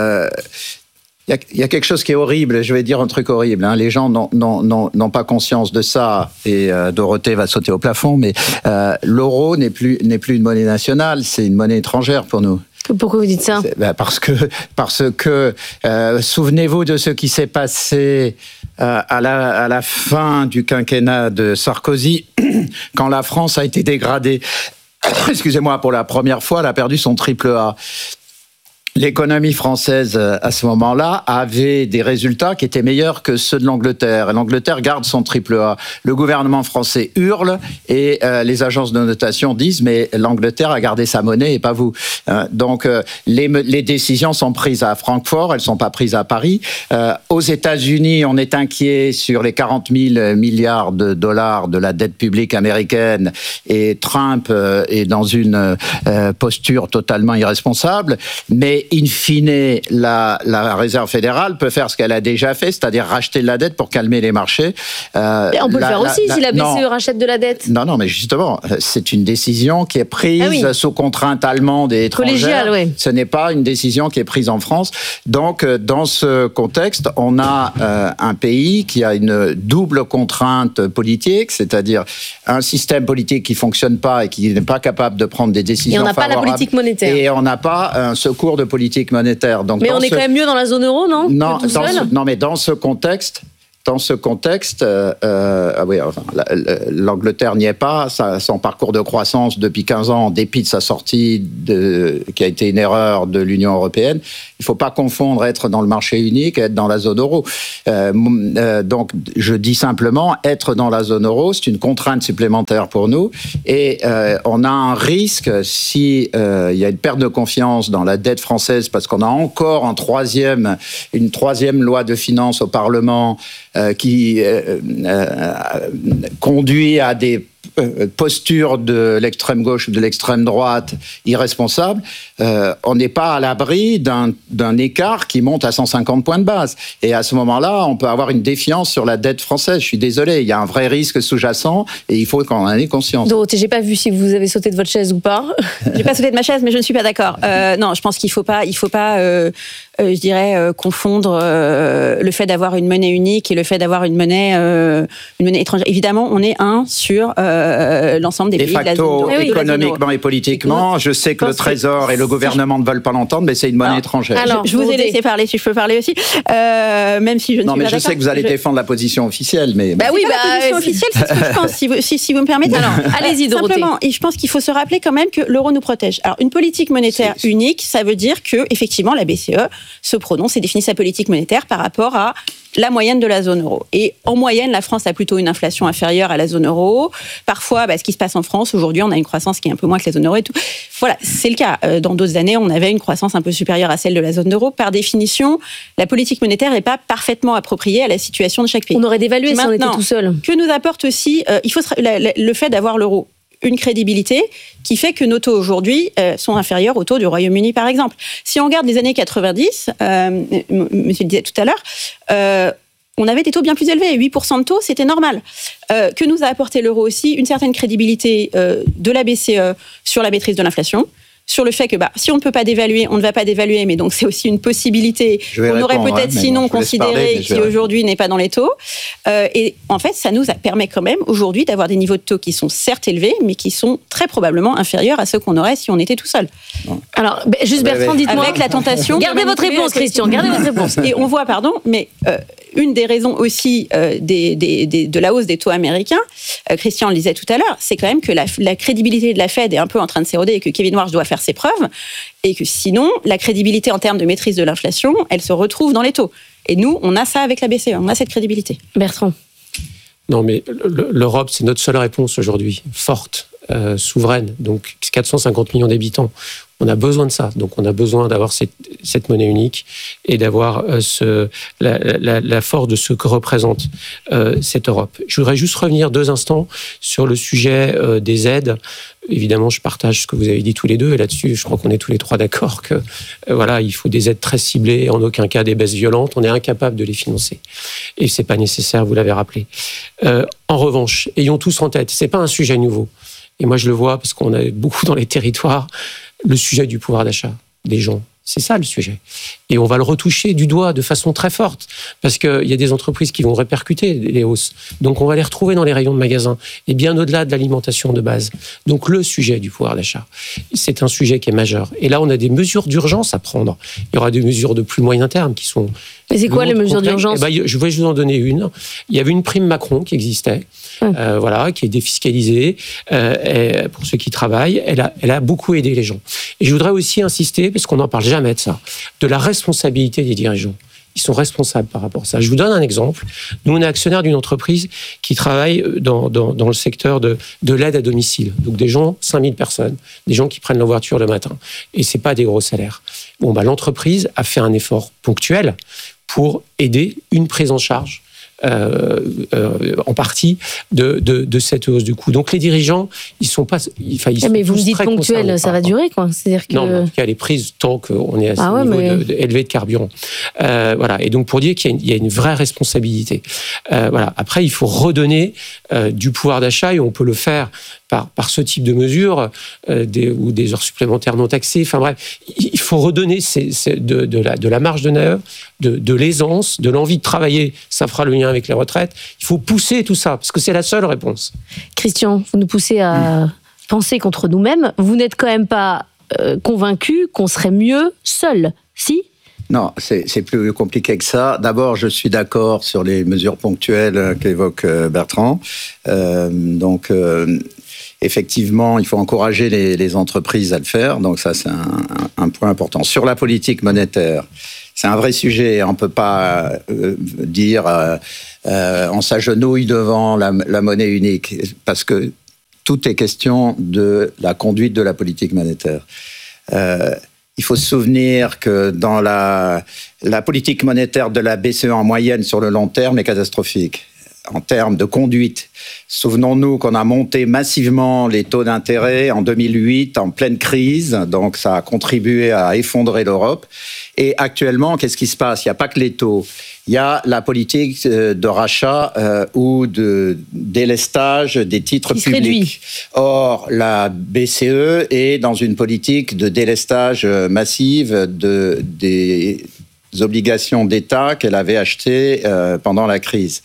il y a quelque chose qui est horrible. Je vais dire un truc horrible. Hein. Les gens n'ont pas conscience de ça, et Dorothée va sauter au plafond. Mais l'euro n'est plus une monnaie nationale, c'est une monnaie étrangère pour nous. Pourquoi vous dites ça ? Parce que souvenez-vous de ce qui s'est passé à la fin du quinquennat de Sarkozy, quand la France a été dégradée. Excusez-moi, pour la première fois, elle a perdu son triple A. l'économie française, à ce moment-là, avait des résultats qui étaient meilleurs que ceux de l'Angleterre. Et l'Angleterre garde son triple A. Le gouvernement français hurle et les agences de notation disent « mais l'Angleterre a gardé sa monnaie et pas vous ». Donc, les décisions sont prises à Francfort, elles ne sont pas prises à Paris. Aux États-Unis, on est inquiet sur les 40 000 milliards de dollars de la dette publique américaine et Trump est dans une posture totalement irresponsable. Mais in fine, la Réserve fédérale peut faire ce qu'elle a déjà fait, c'est-à-dire racheter de la dette pour calmer les marchés. Et on peut le faire aussi si la BCE rachète de la dette. Non, mais justement, c'est une décision qui est prise sous contrainte allemande et étrangère. Collégiale, oui. Ce n'est pas une décision qui est prise en France. Donc, dans ce contexte, on a un pays qui a une double contrainte politique, c'est-à-dire un système politique qui fonctionne pas et qui n'est pas capable de prendre des décisions favorables. Et on n'a pas la politique monétaire. Et on n'a pas un secours de politique monétaire. Donc, mais on est quand même mieux dans la zone euro, non? Non, mais dans ce contexte, l'Angleterre n'y est pas. Son parcours de croissance depuis 15 ans, en dépit de sa sortie, qui a été une erreur de l'Union européenne, il ne faut pas confondre être dans le marché unique et être dans la zone euro. Donc, je dis simplement, être dans la zone euro, c'est une contrainte supplémentaire pour nous. Et on a un risque, si il y a une perte de confiance dans la dette française, parce qu'on a encore une troisième loi de finances au Parlement, qui conduit à des postures de l'extrême gauche ou de l'extrême droite irresponsables, on n'est pas à l'abri d'un écart qui monte à 150 points de base. Et à ce moment-là, on peut avoir une défiance sur la dette française. Je suis désolé, il y a un vrai risque sous-jacent et il faut qu'on en ait conscience. Dorothée, j'ai pas vu si vous avez sauté de votre chaise ou pas. J'ai pas sauté de ma chaise, mais je ne suis pas d'accord. Non, je pense qu'il faut pas je dirais, confondre le fait d'avoir une monnaie unique et le fait d'avoir une monnaie étrangère. Évidemment, on est sur l'ensemble des pays de la zone euro. Économiquement et politiquement, je sais que le Trésor et le gouvernement ne veulent pas l'entendre, mais c'est une monnaie étrangère. Alors, je vous ai laissé parler, si je peux parler aussi, même si je ne suis pas d'accord. Non, mais je sais que vous allez défendre la position officielle, mais... la position officielle, c'est ce que je pense, si vous me permettez. Alors, allez-y, Dorothée. Simplement, je pense qu'il faut se rappeler quand même que l'euro nous protège. Alors, une politique monétaire unique, ça veut dire que, effectivement, la BCE se prononce et définit sa politique monétaire par rapport à la moyenne de la zone euro. Et en moyenne, la France a plutôt une inflation inférieure à la zone euro. Parfois, ce qui se passe en France, aujourd'hui, on a une croissance qui est un peu moins que la zone euro et tout. Voilà, c'est le cas. Dans d'autres années, on avait une croissance un peu supérieure à celle de la zone euro. Par définition, la politique monétaire n'est pas parfaitement appropriée à la situation de chaque pays. On aurait dévalué si on était tout seul. Que nous apporte aussi le fait d'avoir l'euro une crédibilité qui fait que nos taux aujourd'hui sont inférieurs aux taux du Royaume-Uni, par exemple. Si on regarde les années 90, monsieur le disait tout à l'heure, on avait des taux bien plus élevés. 8% de taux, c'était normal. Que nous a apporté l'euro aussi une certaine crédibilité de la BCE sur la maîtrise de l'inflation, sur le fait que si on ne peut pas dévaluer, on ne va pas dévaluer, mais donc c'est aussi une possibilité qu'on aurait peut-être sinon considéré qui aujourd'hui n'est pas dans les taux. Et en fait, ça nous permet quand même aujourd'hui d'avoir des niveaux de taux qui sont certes élevés, mais qui sont très probablement inférieurs à ceux qu'on aurait si on était tout seul. Alors, juste Bertrand, dites-moi. Avec la tentation... Gardez votre réponse, Christian, gardez votre réponse. Et on voit, mais une des raisons aussi de la hausse des taux américains, Christian le disait tout à l'heure, c'est quand même que la crédibilité de la Fed est un peu en train de s'éroder et que Kevin Warsh doit faire ses preuves, et que sinon, la crédibilité en termes de maîtrise de l'inflation, elle se retrouve dans les taux. Et nous, on a ça avec la BCE, on a cette crédibilité. Bertrand. Non, mais l'Europe, c'est notre seule réponse aujourd'hui, forte, souveraine, donc 450 millions d'habitants. On a besoin de ça, donc on a besoin d'avoir cette monnaie unique et d'avoir la force de ce que représente cette Europe. Je voudrais juste revenir 2 instants sur le sujet des aides. Évidemment, je partage ce que vous avez dit tous les deux, et là-dessus, je crois qu'on est tous les 3 d'accord que il faut des aides très ciblées, en aucun cas des baisses violentes. On est incapable de les financer, et c'est pas nécessaire. Vous l'avez rappelé. En revanche, ayons tous en tête, c'est pas un sujet nouveau. Et moi, je le vois parce qu'on a beaucoup dans les territoires. Le sujet du pouvoir d'achat des gens, c'est ça le sujet. Et on va le retoucher du doigt de façon très forte, parce qu'il y a des entreprises qui vont répercuter les hausses. Donc on va les retrouver dans les rayons de magasins, et bien au-delà de l'alimentation de base. Donc le sujet du pouvoir d'achat, c'est un sujet qui est majeur. Et là, on a des mesures d'urgence à prendre. Il y aura des mesures de plus moyen terme qui sont Mais c'est quoi les mesures d'urgence ? Je vais vous en donner une. Il y avait une prime Macron qui existait, qui est défiscalisée pour ceux qui travaillent. Elle a beaucoup aidé les gens. Et je voudrais aussi insister, parce qu'on n'en parle jamais de ça, de la responsabilité des dirigeants. Ils sont responsables par rapport à ça. Je vous donne un exemple. Nous, on est actionnaire d'une entreprise qui travaille dans le secteur de l'aide à domicile. Donc des gens, 5000 personnes, des gens qui prennent leur voiture le matin. Et c'est pas des gros salaires. L'entreprise a fait un effort ponctuel pour aider une prise en charge en partie de cette hausse du coût. Donc les dirigeants, ils sont pas... mais vous me dites ponctuel, ça va durer, quoi. C'est-à-dire que... Non, mais en tout cas, elle est prise tant qu'on est à ce niveau élevé de carburant. Et donc pour dire qu'il y a une vraie responsabilité. Après, il faut redonner du pouvoir d'achat, et on peut le faire par ce type de mesures, ou des heures supplémentaires non taxées. Enfin bref, il faut redonner de la marge de manœuvre, de l'aisance, de l'envie de travailler. Ça fera le lien avec les retraites. Il faut pousser tout ça, parce que c'est la seule réponse. Christian, vous nous poussez à penser contre nous-mêmes. Vous n'êtes quand même pas convaincu qu'on serait mieux seul, si ? Non, c'est plus compliqué que ça. D'abord, je suis d'accord sur les mesures ponctuelles qu'évoque Bertrand. Effectivement, il faut encourager les entreprises à le faire. Donc ça, c'est un point important. Sur la politique monétaire, c'est un vrai sujet. On ne peut pas dire on s'agenouille devant la monnaie unique, parce que tout est question de la conduite de la politique monétaire. Il faut se souvenir que dans la politique monétaire de la BCE en moyenne sur le long terme est catastrophique. En termes de conduite, souvenons-nous qu'on a monté massivement les taux d'intérêt en 2008, en pleine crise, donc ça a contribué à effondrer l'Europe. Et actuellement, qu'est-ce qui se passe ? Il n'y a pas que les taux. Il y a la politique de rachat ou de délestage des titres publics. Or, la BCE est dans une politique de délestage massive des obligations d'État qu'elle avait achetées pendant la crise.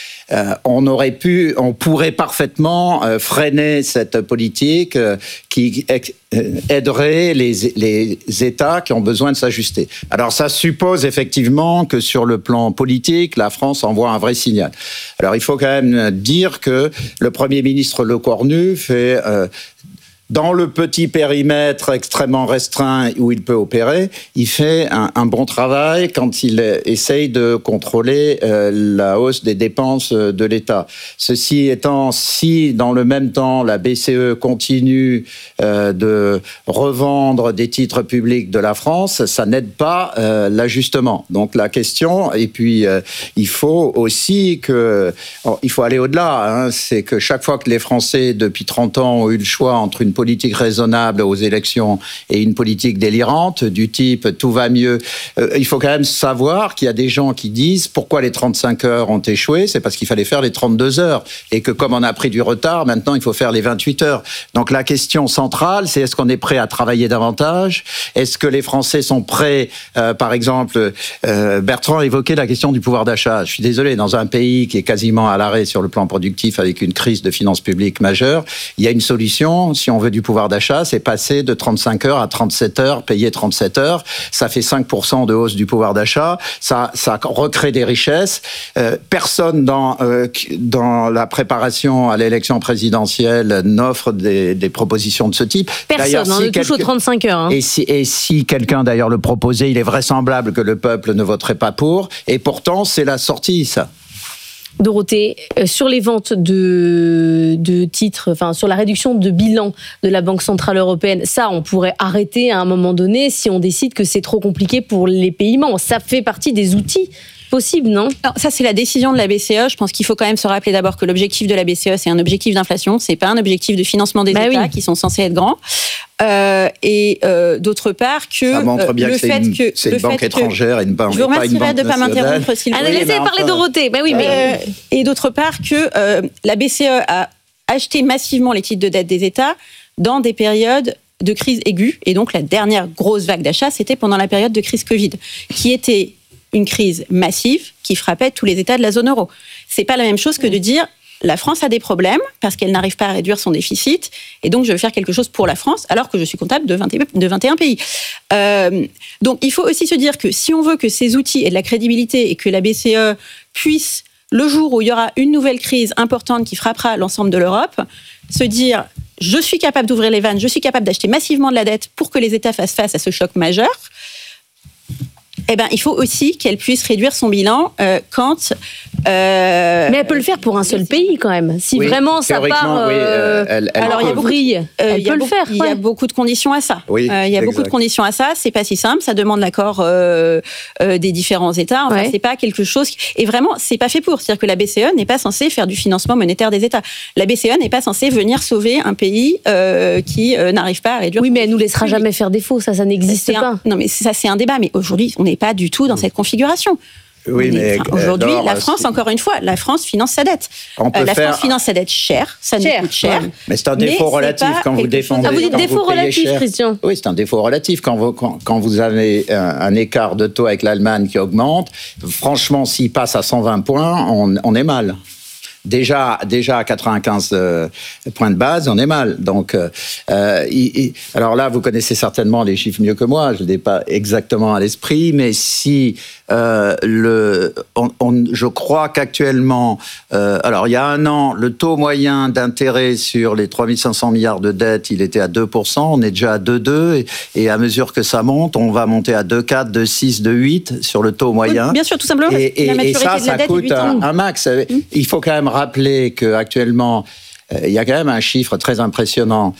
On pourrait parfaitement freiner cette politique qui aiderait les États qui ont besoin de s'ajuster. Alors ça suppose effectivement que sur le plan politique, la France envoie un vrai signal. Alors il faut quand même dire que le Premier ministre Lecornu fait... dans le petit périmètre extrêmement restreint où il peut opérer, il fait un bon travail quand il essaye de contrôler la hausse des dépenses de l'État. Ceci étant, si dans le même temps la BCE continue de revendre des titres publics de la France, ça n'aide pas l'ajustement. Donc la question, et puis il faut aussi il faut aller au-delà, c'est que chaque fois que les Français depuis 30 ans ont eu le choix entre une politique raisonnable aux élections et une politique délirante du type tout va mieux, il faut quand même savoir qu'il y a des gens qui disent pourquoi les 35 heures ont échoué, c'est parce qu'il fallait faire les 32 heures et que comme on a pris du retard, maintenant il faut faire les 28 heures. Donc la question centrale, c'est est-ce qu'on est prêt à travailler davantage ? Est-ce que les Français sont prêts, par exemple, Bertrand évoquait la question du pouvoir d'achat. Je suis désolé, dans un pays qui est quasiment à l'arrêt sur le plan productif avec une crise de finances publiques majeure, il y a une solution, si on veut du pouvoir d'achat, c'est passer de 35 heures à 37 heures, payer 37 heures. Ça fait 5% de hausse du pouvoir d'achat. Ça recrée des richesses. Personne dans la préparation à l'élection présidentielle n'offre des propositions de ce type. Personne, on touche aux 35 heures. Et si quelqu'un d'ailleurs le proposait, il est vraisemblable que le peuple ne voterait pas pour. Et pourtant, c'est la sortie, ça. Dorothée, sur les ventes de titres, enfin sur la réduction de bilan de la Banque Centrale Européenne, ça on pourrait arrêter à un moment donné si on décide que c'est trop compliqué pour les pays membres. Ça fait partie des outils possibles, non ? Alors, ça c'est la décision de la BCE. Je pense qu'il faut quand même se rappeler d'abord que l'objectif de la BCE c'est un objectif d'inflation, c'est pas un objectif de financement des États qui sont censés être grands. D'autre part que ça montre bien que c'est une banque étrangère et une banque. Je vous remercierai de ne pas m'interrompre s'il vous plaît. Laissez parler Dorothée. Et d'autre part que la BCE a acheté massivement les titres de dette des États dans des périodes de crise aiguë. Et donc la dernière grosse vague d'achat, c'était pendant la période de crise Covid, qui était une crise massive qui frappait tous les États de la zone euro. C'est pas la même chose que de dire la France a des problèmes parce qu'elle n'arrive pas à réduire son déficit et donc je veux faire quelque chose pour la France alors que je suis comptable de 21 pays. Donc il faut aussi se dire que si on veut que ces outils aient de la crédibilité et que la BCE puisse, le jour où il y aura une nouvelle crise importante qui frappera l'ensemble de l'Europe, se dire je suis capable d'ouvrir les vannes, je suis capable d'acheter massivement de la dette pour que les États fassent face à ce choc majeur, eh ben, il faut aussi qu'elle puisse réduire son bilan quand... Mais elle peut le faire pour un seul pays quand même. Si vraiment ça part... Alors, il y a beaucoup, elle peut le faire. Il y a beaucoup de conditions à ça. Oui, il y a beaucoup de conditions à ça. C'est pas si simple. Ça demande l'accord des différents États. Enfin, c'est pas quelque chose... Et vraiment, c'est pas fait pour. C'est-à-dire que la BCE n'est pas censée faire du financement monétaire des États. La BCE n'est pas censée venir sauver un pays qui n'arrive pas à réduire... Oui, mais elle nous laissera jamais faire défaut. Ça n'existe pas. Non, mais ça, c'est un débat. Mais aujourd'hui, on n'est pas du tout dans cette configuration. Oui, mais aujourd'hui, la France, encore une fois, la France finance sa dette. France finance sa dette cher, ça nous coûte cher. Mais c'est un défaut relatif quand vous défendez. Vous dites défaut relatif, Christian. Oui, c'est un défaut relatif quand vous avez un écart de taux avec l'Allemagne qui augmente. Franchement, s'il passe à 120 points, on est mal. Déjà à 95 points de base, on est mal. Donc, alors là, vous connaissez certainement les chiffres mieux que moi. Je ne l'ai pas exactement à l'esprit, mais si je crois qu'actuellement, alors il y a un an, le taux moyen d'intérêt sur les 3500 milliards de dettes, il était à 2%. On est déjà à 2,2 et à mesure que ça monte, on va monter à 2,4, 2,6, 2,8 sur le taux moyen. Oui, bien sûr, tout simplement. Et ça coûte un max. Il faut quand même rappeler qu'actuellement, il y a quand même un chiffre très impressionnant.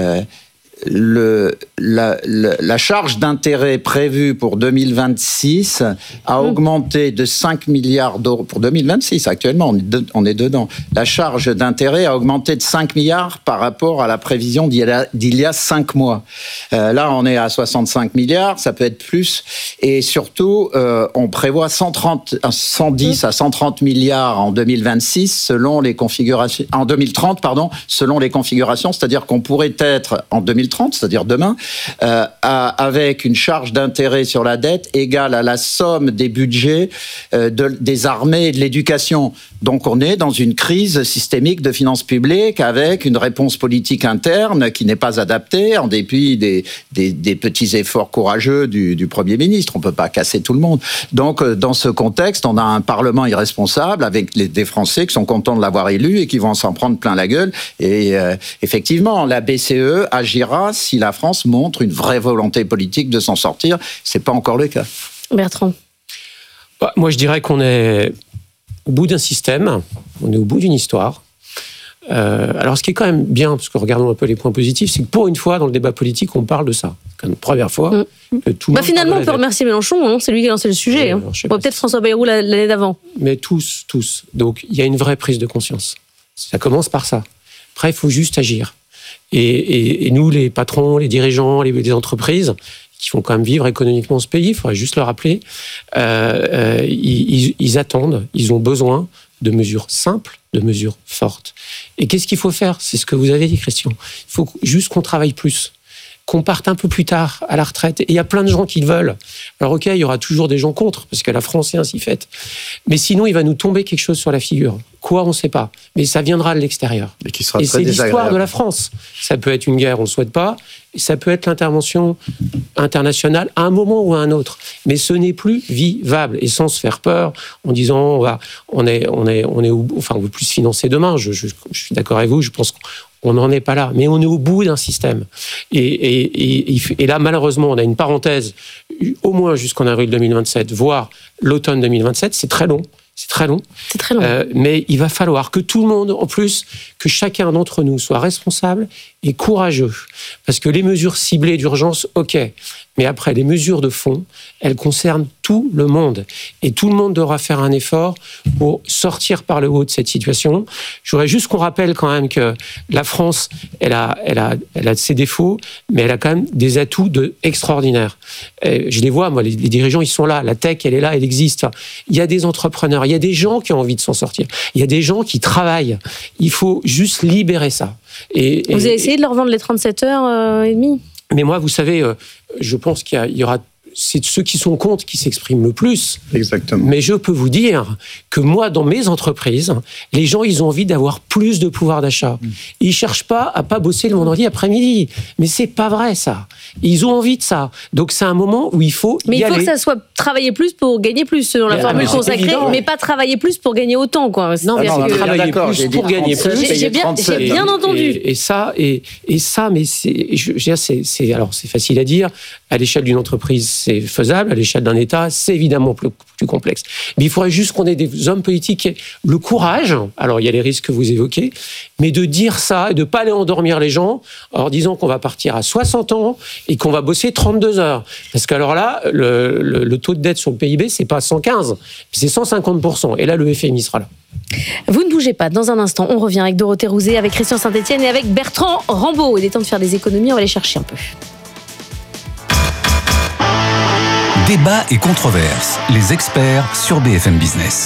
La charge d'intérêt prévue pour 2026 a augmenté de 5 milliards d'euros. Pour 2026, actuellement, on est dedans. La charge d'intérêt a augmenté de 5 milliards par rapport à la prévision d'il y a 5 mois. Là, on est à 65 milliards, ça peut être plus. Et surtout, on prévoit 110 à 130 milliards en 2026 selon les configurations. En 2030, pardon, selon les configurations. C'est-à-dire qu'on pourrait être en 2030, c'est-à-dire demain, avec une charge d'intérêt sur la dette égale à la somme des budgets des armées et de l'éducation. Donc on est dans une crise systémique de finances publiques avec une réponse politique interne qui n'est pas adaptée en dépit des petits efforts courageux du Premier ministre. On ne peut pas casser tout le monde. Donc dans ce contexte, on a un Parlement irresponsable avec des Français qui sont contents de l'avoir élu et qui vont s'en prendre plein la gueule. Et effectivement, la BCE agira si la France montre une vraie volonté politique de s'en sortir. Ce n'est pas encore le cas. Bertrand. Moi, je dirais qu'on est au bout d'un système, on est au bout d'une histoire. Alors, ce qui est quand même bien, parce que regardons un peu les points positifs, c'est que pour une fois, dans le débat politique, on parle de ça. C'est une première fois que tout le monde finalement, on peut remercier Mélenchon, hein, c'est lui qui a lancé le sujet. Hein. Peut-être François Bayrou l'année d'avant. Mais tous. Donc, il y a une vraie prise de conscience. Ça commence par ça. Après, il faut juste agir. Et nous, les patrons, les dirigeants, les entreprises, qui font quand même vivre économiquement ce pays, il faudrait juste le rappeler, ils attendent, ils ont besoin de mesures simples, de mesures fortes. Et qu'est-ce qu'il faut faire ? C'est ce que vous avez dit, Christian. Il faut juste qu'on travaille plus, qu'on parte un peu plus tard à la retraite. Et il y a plein de gens qui le veulent. Alors ok, il y aura toujours des gens contre, parce que la France est ainsi faite. Mais sinon, il va nous tomber quelque chose sur la figure. Quoi, on ne sait pas. Mais ça viendra de l'extérieur. Et c'est l'histoire de la France. Ça peut être une guerre, on ne le souhaite pas. Et ça peut être l'intervention internationale à un moment ou à un autre. Mais ce n'est plus vivable. Et sans se faire peur, en disant on veut plus se financer demain. Je suis d'accord avec vous, je pense qu'on n'en est pas là. Mais on est au bout d'un système. Et là, malheureusement, on a une parenthèse, au moins jusqu'en avril 2027, voire l'automne 2027. C'est très long. C'est très long. Mais il va falloir que tout le monde, en plus, que chacun d'entre nous soit responsable et courageux. Parce que les mesures ciblées d'urgence, ok. Mais après, les mesures de fond, elles concernent tout le monde. Et tout le monde devra faire un effort pour sortir par le haut de cette situation. Je voudrais juste qu'on rappelle quand même que la France, elle a ses défauts, mais elle a quand même des atouts extraordinaires. Je les vois, moi, les dirigeants, ils sont là. La tech, elle est là, elle existe. Il y a des entrepreneurs, il y a des gens qui ont envie de s'en sortir. Il y a des gens qui travaillent. Il faut juste libérer ça. Vous avez essayé de leur vendre les 37 heures et demie ? Mais moi, vous savez, je pense qu'il y aura c'est ceux qui sont contre qui s'expriment le plus. Exactement. Mais je peux vous dire que moi, dans mes entreprises, les gens, ils ont envie d'avoir plus de pouvoir d'achat. Ils cherchent pas à pas bosser le vendredi après-midi. Mais c'est pas vrai, ça. Ils ont envie de ça. Donc, c'est un moment où il faut Mais y aller. il faut que ça soit travailler plus pour gagner plus, selon la formule consacrée, mais pas travailler plus pour gagner autant, quoi. Travailler plus pour gagner plus. J'ai bien entendu. Et ça, mais c'est facile à dire. À l'échelle d'une entreprise, c'est faisable. À l'échelle d'un État, c'est évidemment plus complexe. Mais il faudrait juste qu'on ait des hommes politiques qui aient le courage, alors il y a les risques que vous évoquez, mais de dire ça et de ne pas aller endormir les gens en leur disant qu'on va partir à 60 ans et qu'on va bosser 32 heures. Parce qu'alors là, le taux de dette sur le PIB, c'est pas 115, c'est 150%. Et là, le FMI sera là. Vous ne bougez pas. Dans un instant, on revient avec Dorothée Rouzet, avec Christian Saint-Etienne et avec Bertrand Rambaud. Il est temps de faire des économies, on va les chercher un peu. Débat et controverses. Les experts sur BFM Business.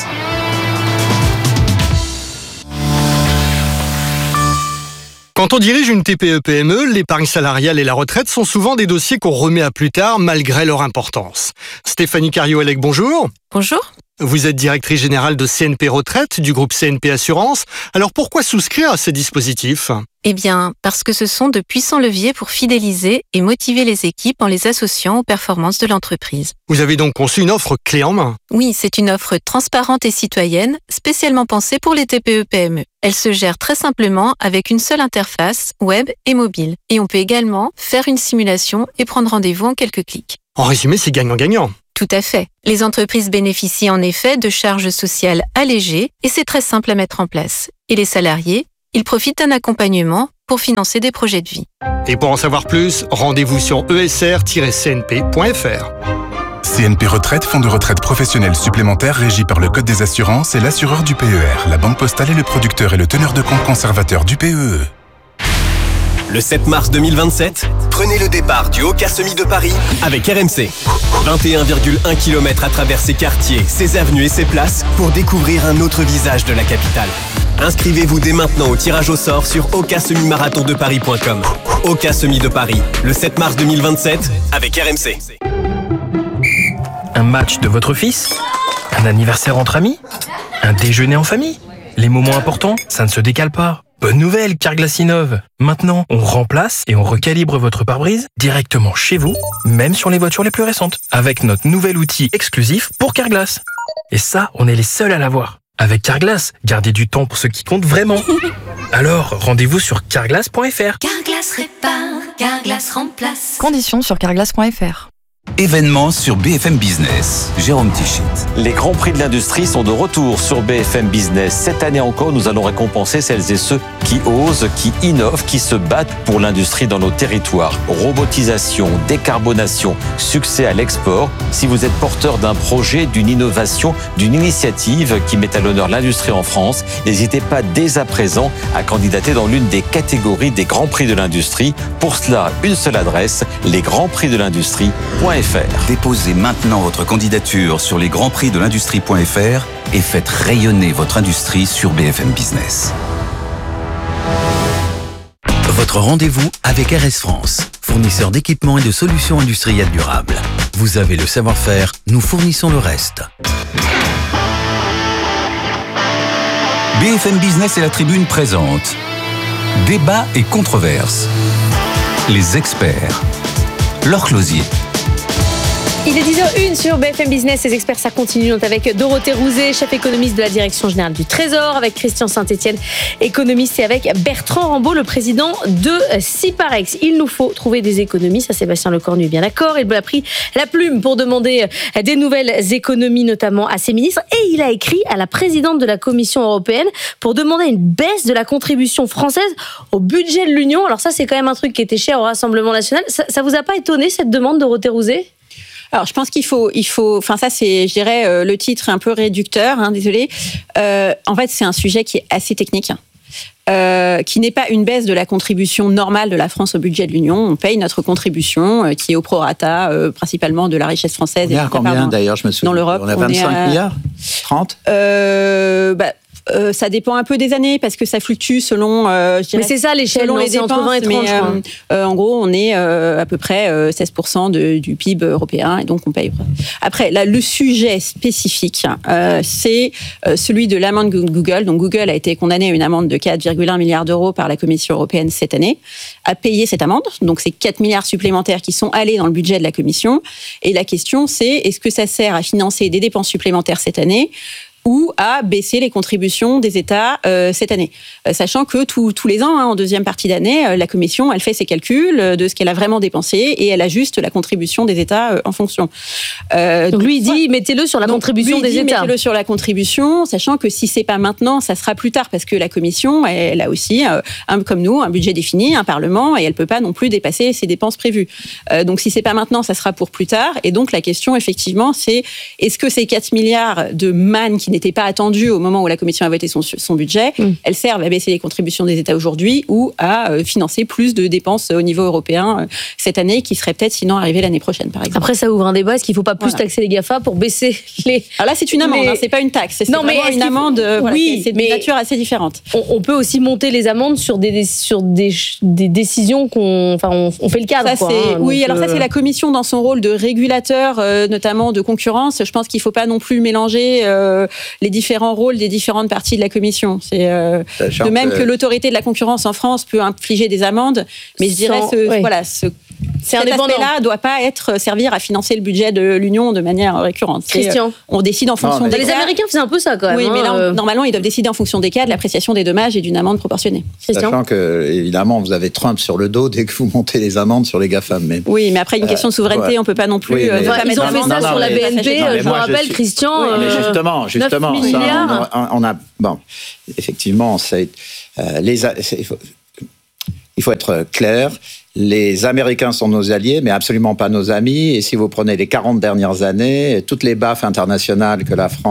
Quand on dirige une TPE-PME, l'épargne salariale et la retraite sont souvent des dossiers qu'on remet à plus tard malgré leur importance. Stéphanie Carriolec, bonjour. Bonjour. Vous êtes directrice générale de CNP Retraite du groupe CNP Assurance. Alors pourquoi souscrire à ces dispositifs ? Eh bien, parce que ce sont de puissants leviers pour fidéliser et motiver les équipes en les associant aux performances de l'entreprise. Vous avez donc conçu une offre clé en main. Oui, c'est une offre transparente et citoyenne, spécialement pensée pour les TPE-PME. Elle se gère très simplement avec une seule interface, web et mobile. Et on peut également faire une simulation et prendre rendez-vous en quelques clics. En résumé, c'est gagnant-gagnant. Tout à fait. Les entreprises bénéficient en effet de charges sociales allégées et c'est très simple à mettre en place. Et les salariés, ils profitent d'un accompagnement pour financer des projets de vie. Et pour en savoir plus, rendez-vous sur esr-cnp.fr. CNP Retraite, fonds de retraite professionnel supplémentaire régi par le Code des assurances et l'assureur du PER. La Banque Postale est le producteur et le teneur de compte conservateur du PEE. Le 7 mars 2027, prenez le départ du Hoka Semi de Paris avec RMC. 21,1 km à travers ses quartiers, ses avenues et ses places pour découvrir un autre visage de la capitale. Inscrivez-vous dès maintenant au tirage au sort sur hokasemimarathondeparis.com. Hoka Semi de Paris, le 7 mars 2027 avec RMC. Un match de votre fils ? Un anniversaire entre amis ? Un déjeuner en famille ? Les moments importants, ça ne se décale pas. Bonne nouvelle, Carglass innove. Maintenant, on remplace et on recalibre votre pare-brise directement chez vous, même sur les voitures les plus récentes, avec notre nouvel outil exclusif pour Carglass. Et ça, on est les seuls à l'avoir. Avec Carglass, gardez du temps pour ce qui compte vraiment. Alors, rendez-vous sur carglass.fr. Carglass répare, Carglass remplace. Conditions sur carglass.fr. Événements sur BFM Business. Jérôme Tichit. Les grands prix de l'industrie sont de retour sur BFM Business. Cette année encore, nous allons récompenser celles et ceux qui osent, qui innovent, qui se battent pour l'industrie dans nos territoires. Robotisation, décarbonation, succès à l'export. Si vous êtes porteur d'un projet, d'une innovation, d'une initiative qui met à l'honneur l'industrie en France, n'hésitez pas dès à présent à candidater dans l'une des catégories des grands prix de l'industrie. Pour cela, une seule adresse, lesgrandsprixdelindustrie.fr. Déposez maintenant votre candidature sur lesgrandsprixdelindustrie.fr et faites rayonner votre industrie sur BFM Business. Votre rendez-vous avec RS France, fournisseur d'équipements et de solutions industrielles durables. Vous avez le savoir-faire, nous fournissons le reste. BFM Business et la Tribune présentent Débat et controverses. Les experts. Laure Closier. Il est 10h01 sur BFM Business. Les experts, ça continue. On est avec Dorothée Rouzet, chef économiste de la Direction Générale du Trésor, avec Christian Saint-Etienne, économiste, et avec Bertrand Rambaud, le président de Ciparex. Il nous faut trouver des économies. Ça, Sébastien Lecornu est bien d'accord. Il a pris la plume pour demander des nouvelles économies, notamment à ses ministres. Et il a écrit à la présidente de la Commission européenne pour demander une baisse de la contribution française au budget de l'Union. Alors ça, c'est quand même un truc qui était cher au Rassemblement national. Ça vous a pas étonné, cette demande, Dorothée Rouzet ? Alors, je pense qu'il faut, enfin, ça, c'est, je dirais, le titre un peu réducteur, désolé. En fait, c'est un sujet qui est assez technique, qui n'est pas une baisse de la contribution normale de la France au budget de l'Union. On paye notre contribution, qui est au prorata, principalement de la richesse française. On est à combien, d'ailleurs, je me souviens. Dans l'Europe. On a 25 milliards 30 Ça dépend un peu des années parce que ça fluctue selon. Je dirais, mais c'est ça l'échelle, selon les dépenses, entre 20 et 30. Mais en gros, on est à peu près 16% du PIB européen et donc on paye. Après, là, le sujet spécifique, c'est celui de l'amende Google. Donc Google a été condamné à une amende de 4,1 milliards d'euros par la Commission européenne cette année, a payé cette amende. Donc c'est 4 milliards supplémentaires qui sont allés dans le budget de la Commission. Et la question, c'est est-ce que ça sert à financer des dépenses supplémentaires cette année ou à baisser les contributions des États cette année. Sachant que tous les ans, en deuxième partie d'année, la Commission, elle fait ses calculs de ce qu'elle a vraiment dépensé et elle ajuste la contribution des États en fonction. Donc lui, il dit, mettez-le sur la contribution des États. Mettez-le sur la contribution, sachant que si c'est pas maintenant, ça sera plus tard, parce que la Commission, elle a aussi, comme nous, un budget défini, un Parlement, et elle peut pas non plus dépasser ses dépenses prévues. Donc si c'est pas maintenant, ça sera pour plus tard. Et donc la question, effectivement, c'est est-ce que ces 4 milliards de manne qui n'étaient pas attendus au moment où la Commission a voté son budget, elles servent à baisser les contributions des États aujourd'hui ou à financer plus de dépenses au niveau européen cette année, qui seraient peut-être sinon arrivées l'année prochaine, par exemple. Après, ça ouvre un débat. Est-ce qu'il ne faut pas plus taxer les GAFA pour baisser les... Alors là, c'est une amende, c'est pas une taxe. C'est vraiment une amende, oui, c'est de nature assez différente. On peut aussi monter les amendes sur des décisions on fait le cadre. Ça, alors ça, c'est la Commission dans son rôle de régulateur, notamment de concurrence. Je pense qu'il ne faut pas non plus mélanger les différents rôles des différentes parties de la Commission. C'est de même que l'autorité de la concurrence en France peut infliger des amendes, mais je dirais cet aspect-là ne doit pas servir à financer le budget de l'Union de manière récurrente. Christian, on décide en fonction des cas. Les Américains faisaient un peu ça quand même. Oui, mais là, normalement, ils doivent décider en fonction des cas de l'appréciation des dommages et d'une amende proportionnée. Christian, sachant que, évidemment, vous avez Trump sur le dos dès que vous montez les amendes sur les GAFAM. Mais, oui, mais après, une question de souveraineté, on ne peut pas non plus... ils ont fait ça sur la BNP, je vous rappelle, Christian. Mais justement, effectivement, il faut être clair. Les Américains sont nos alliés, mais absolument pas nos amis. Et si vous prenez les 40 dernières années, toutes les baffes internationales que la France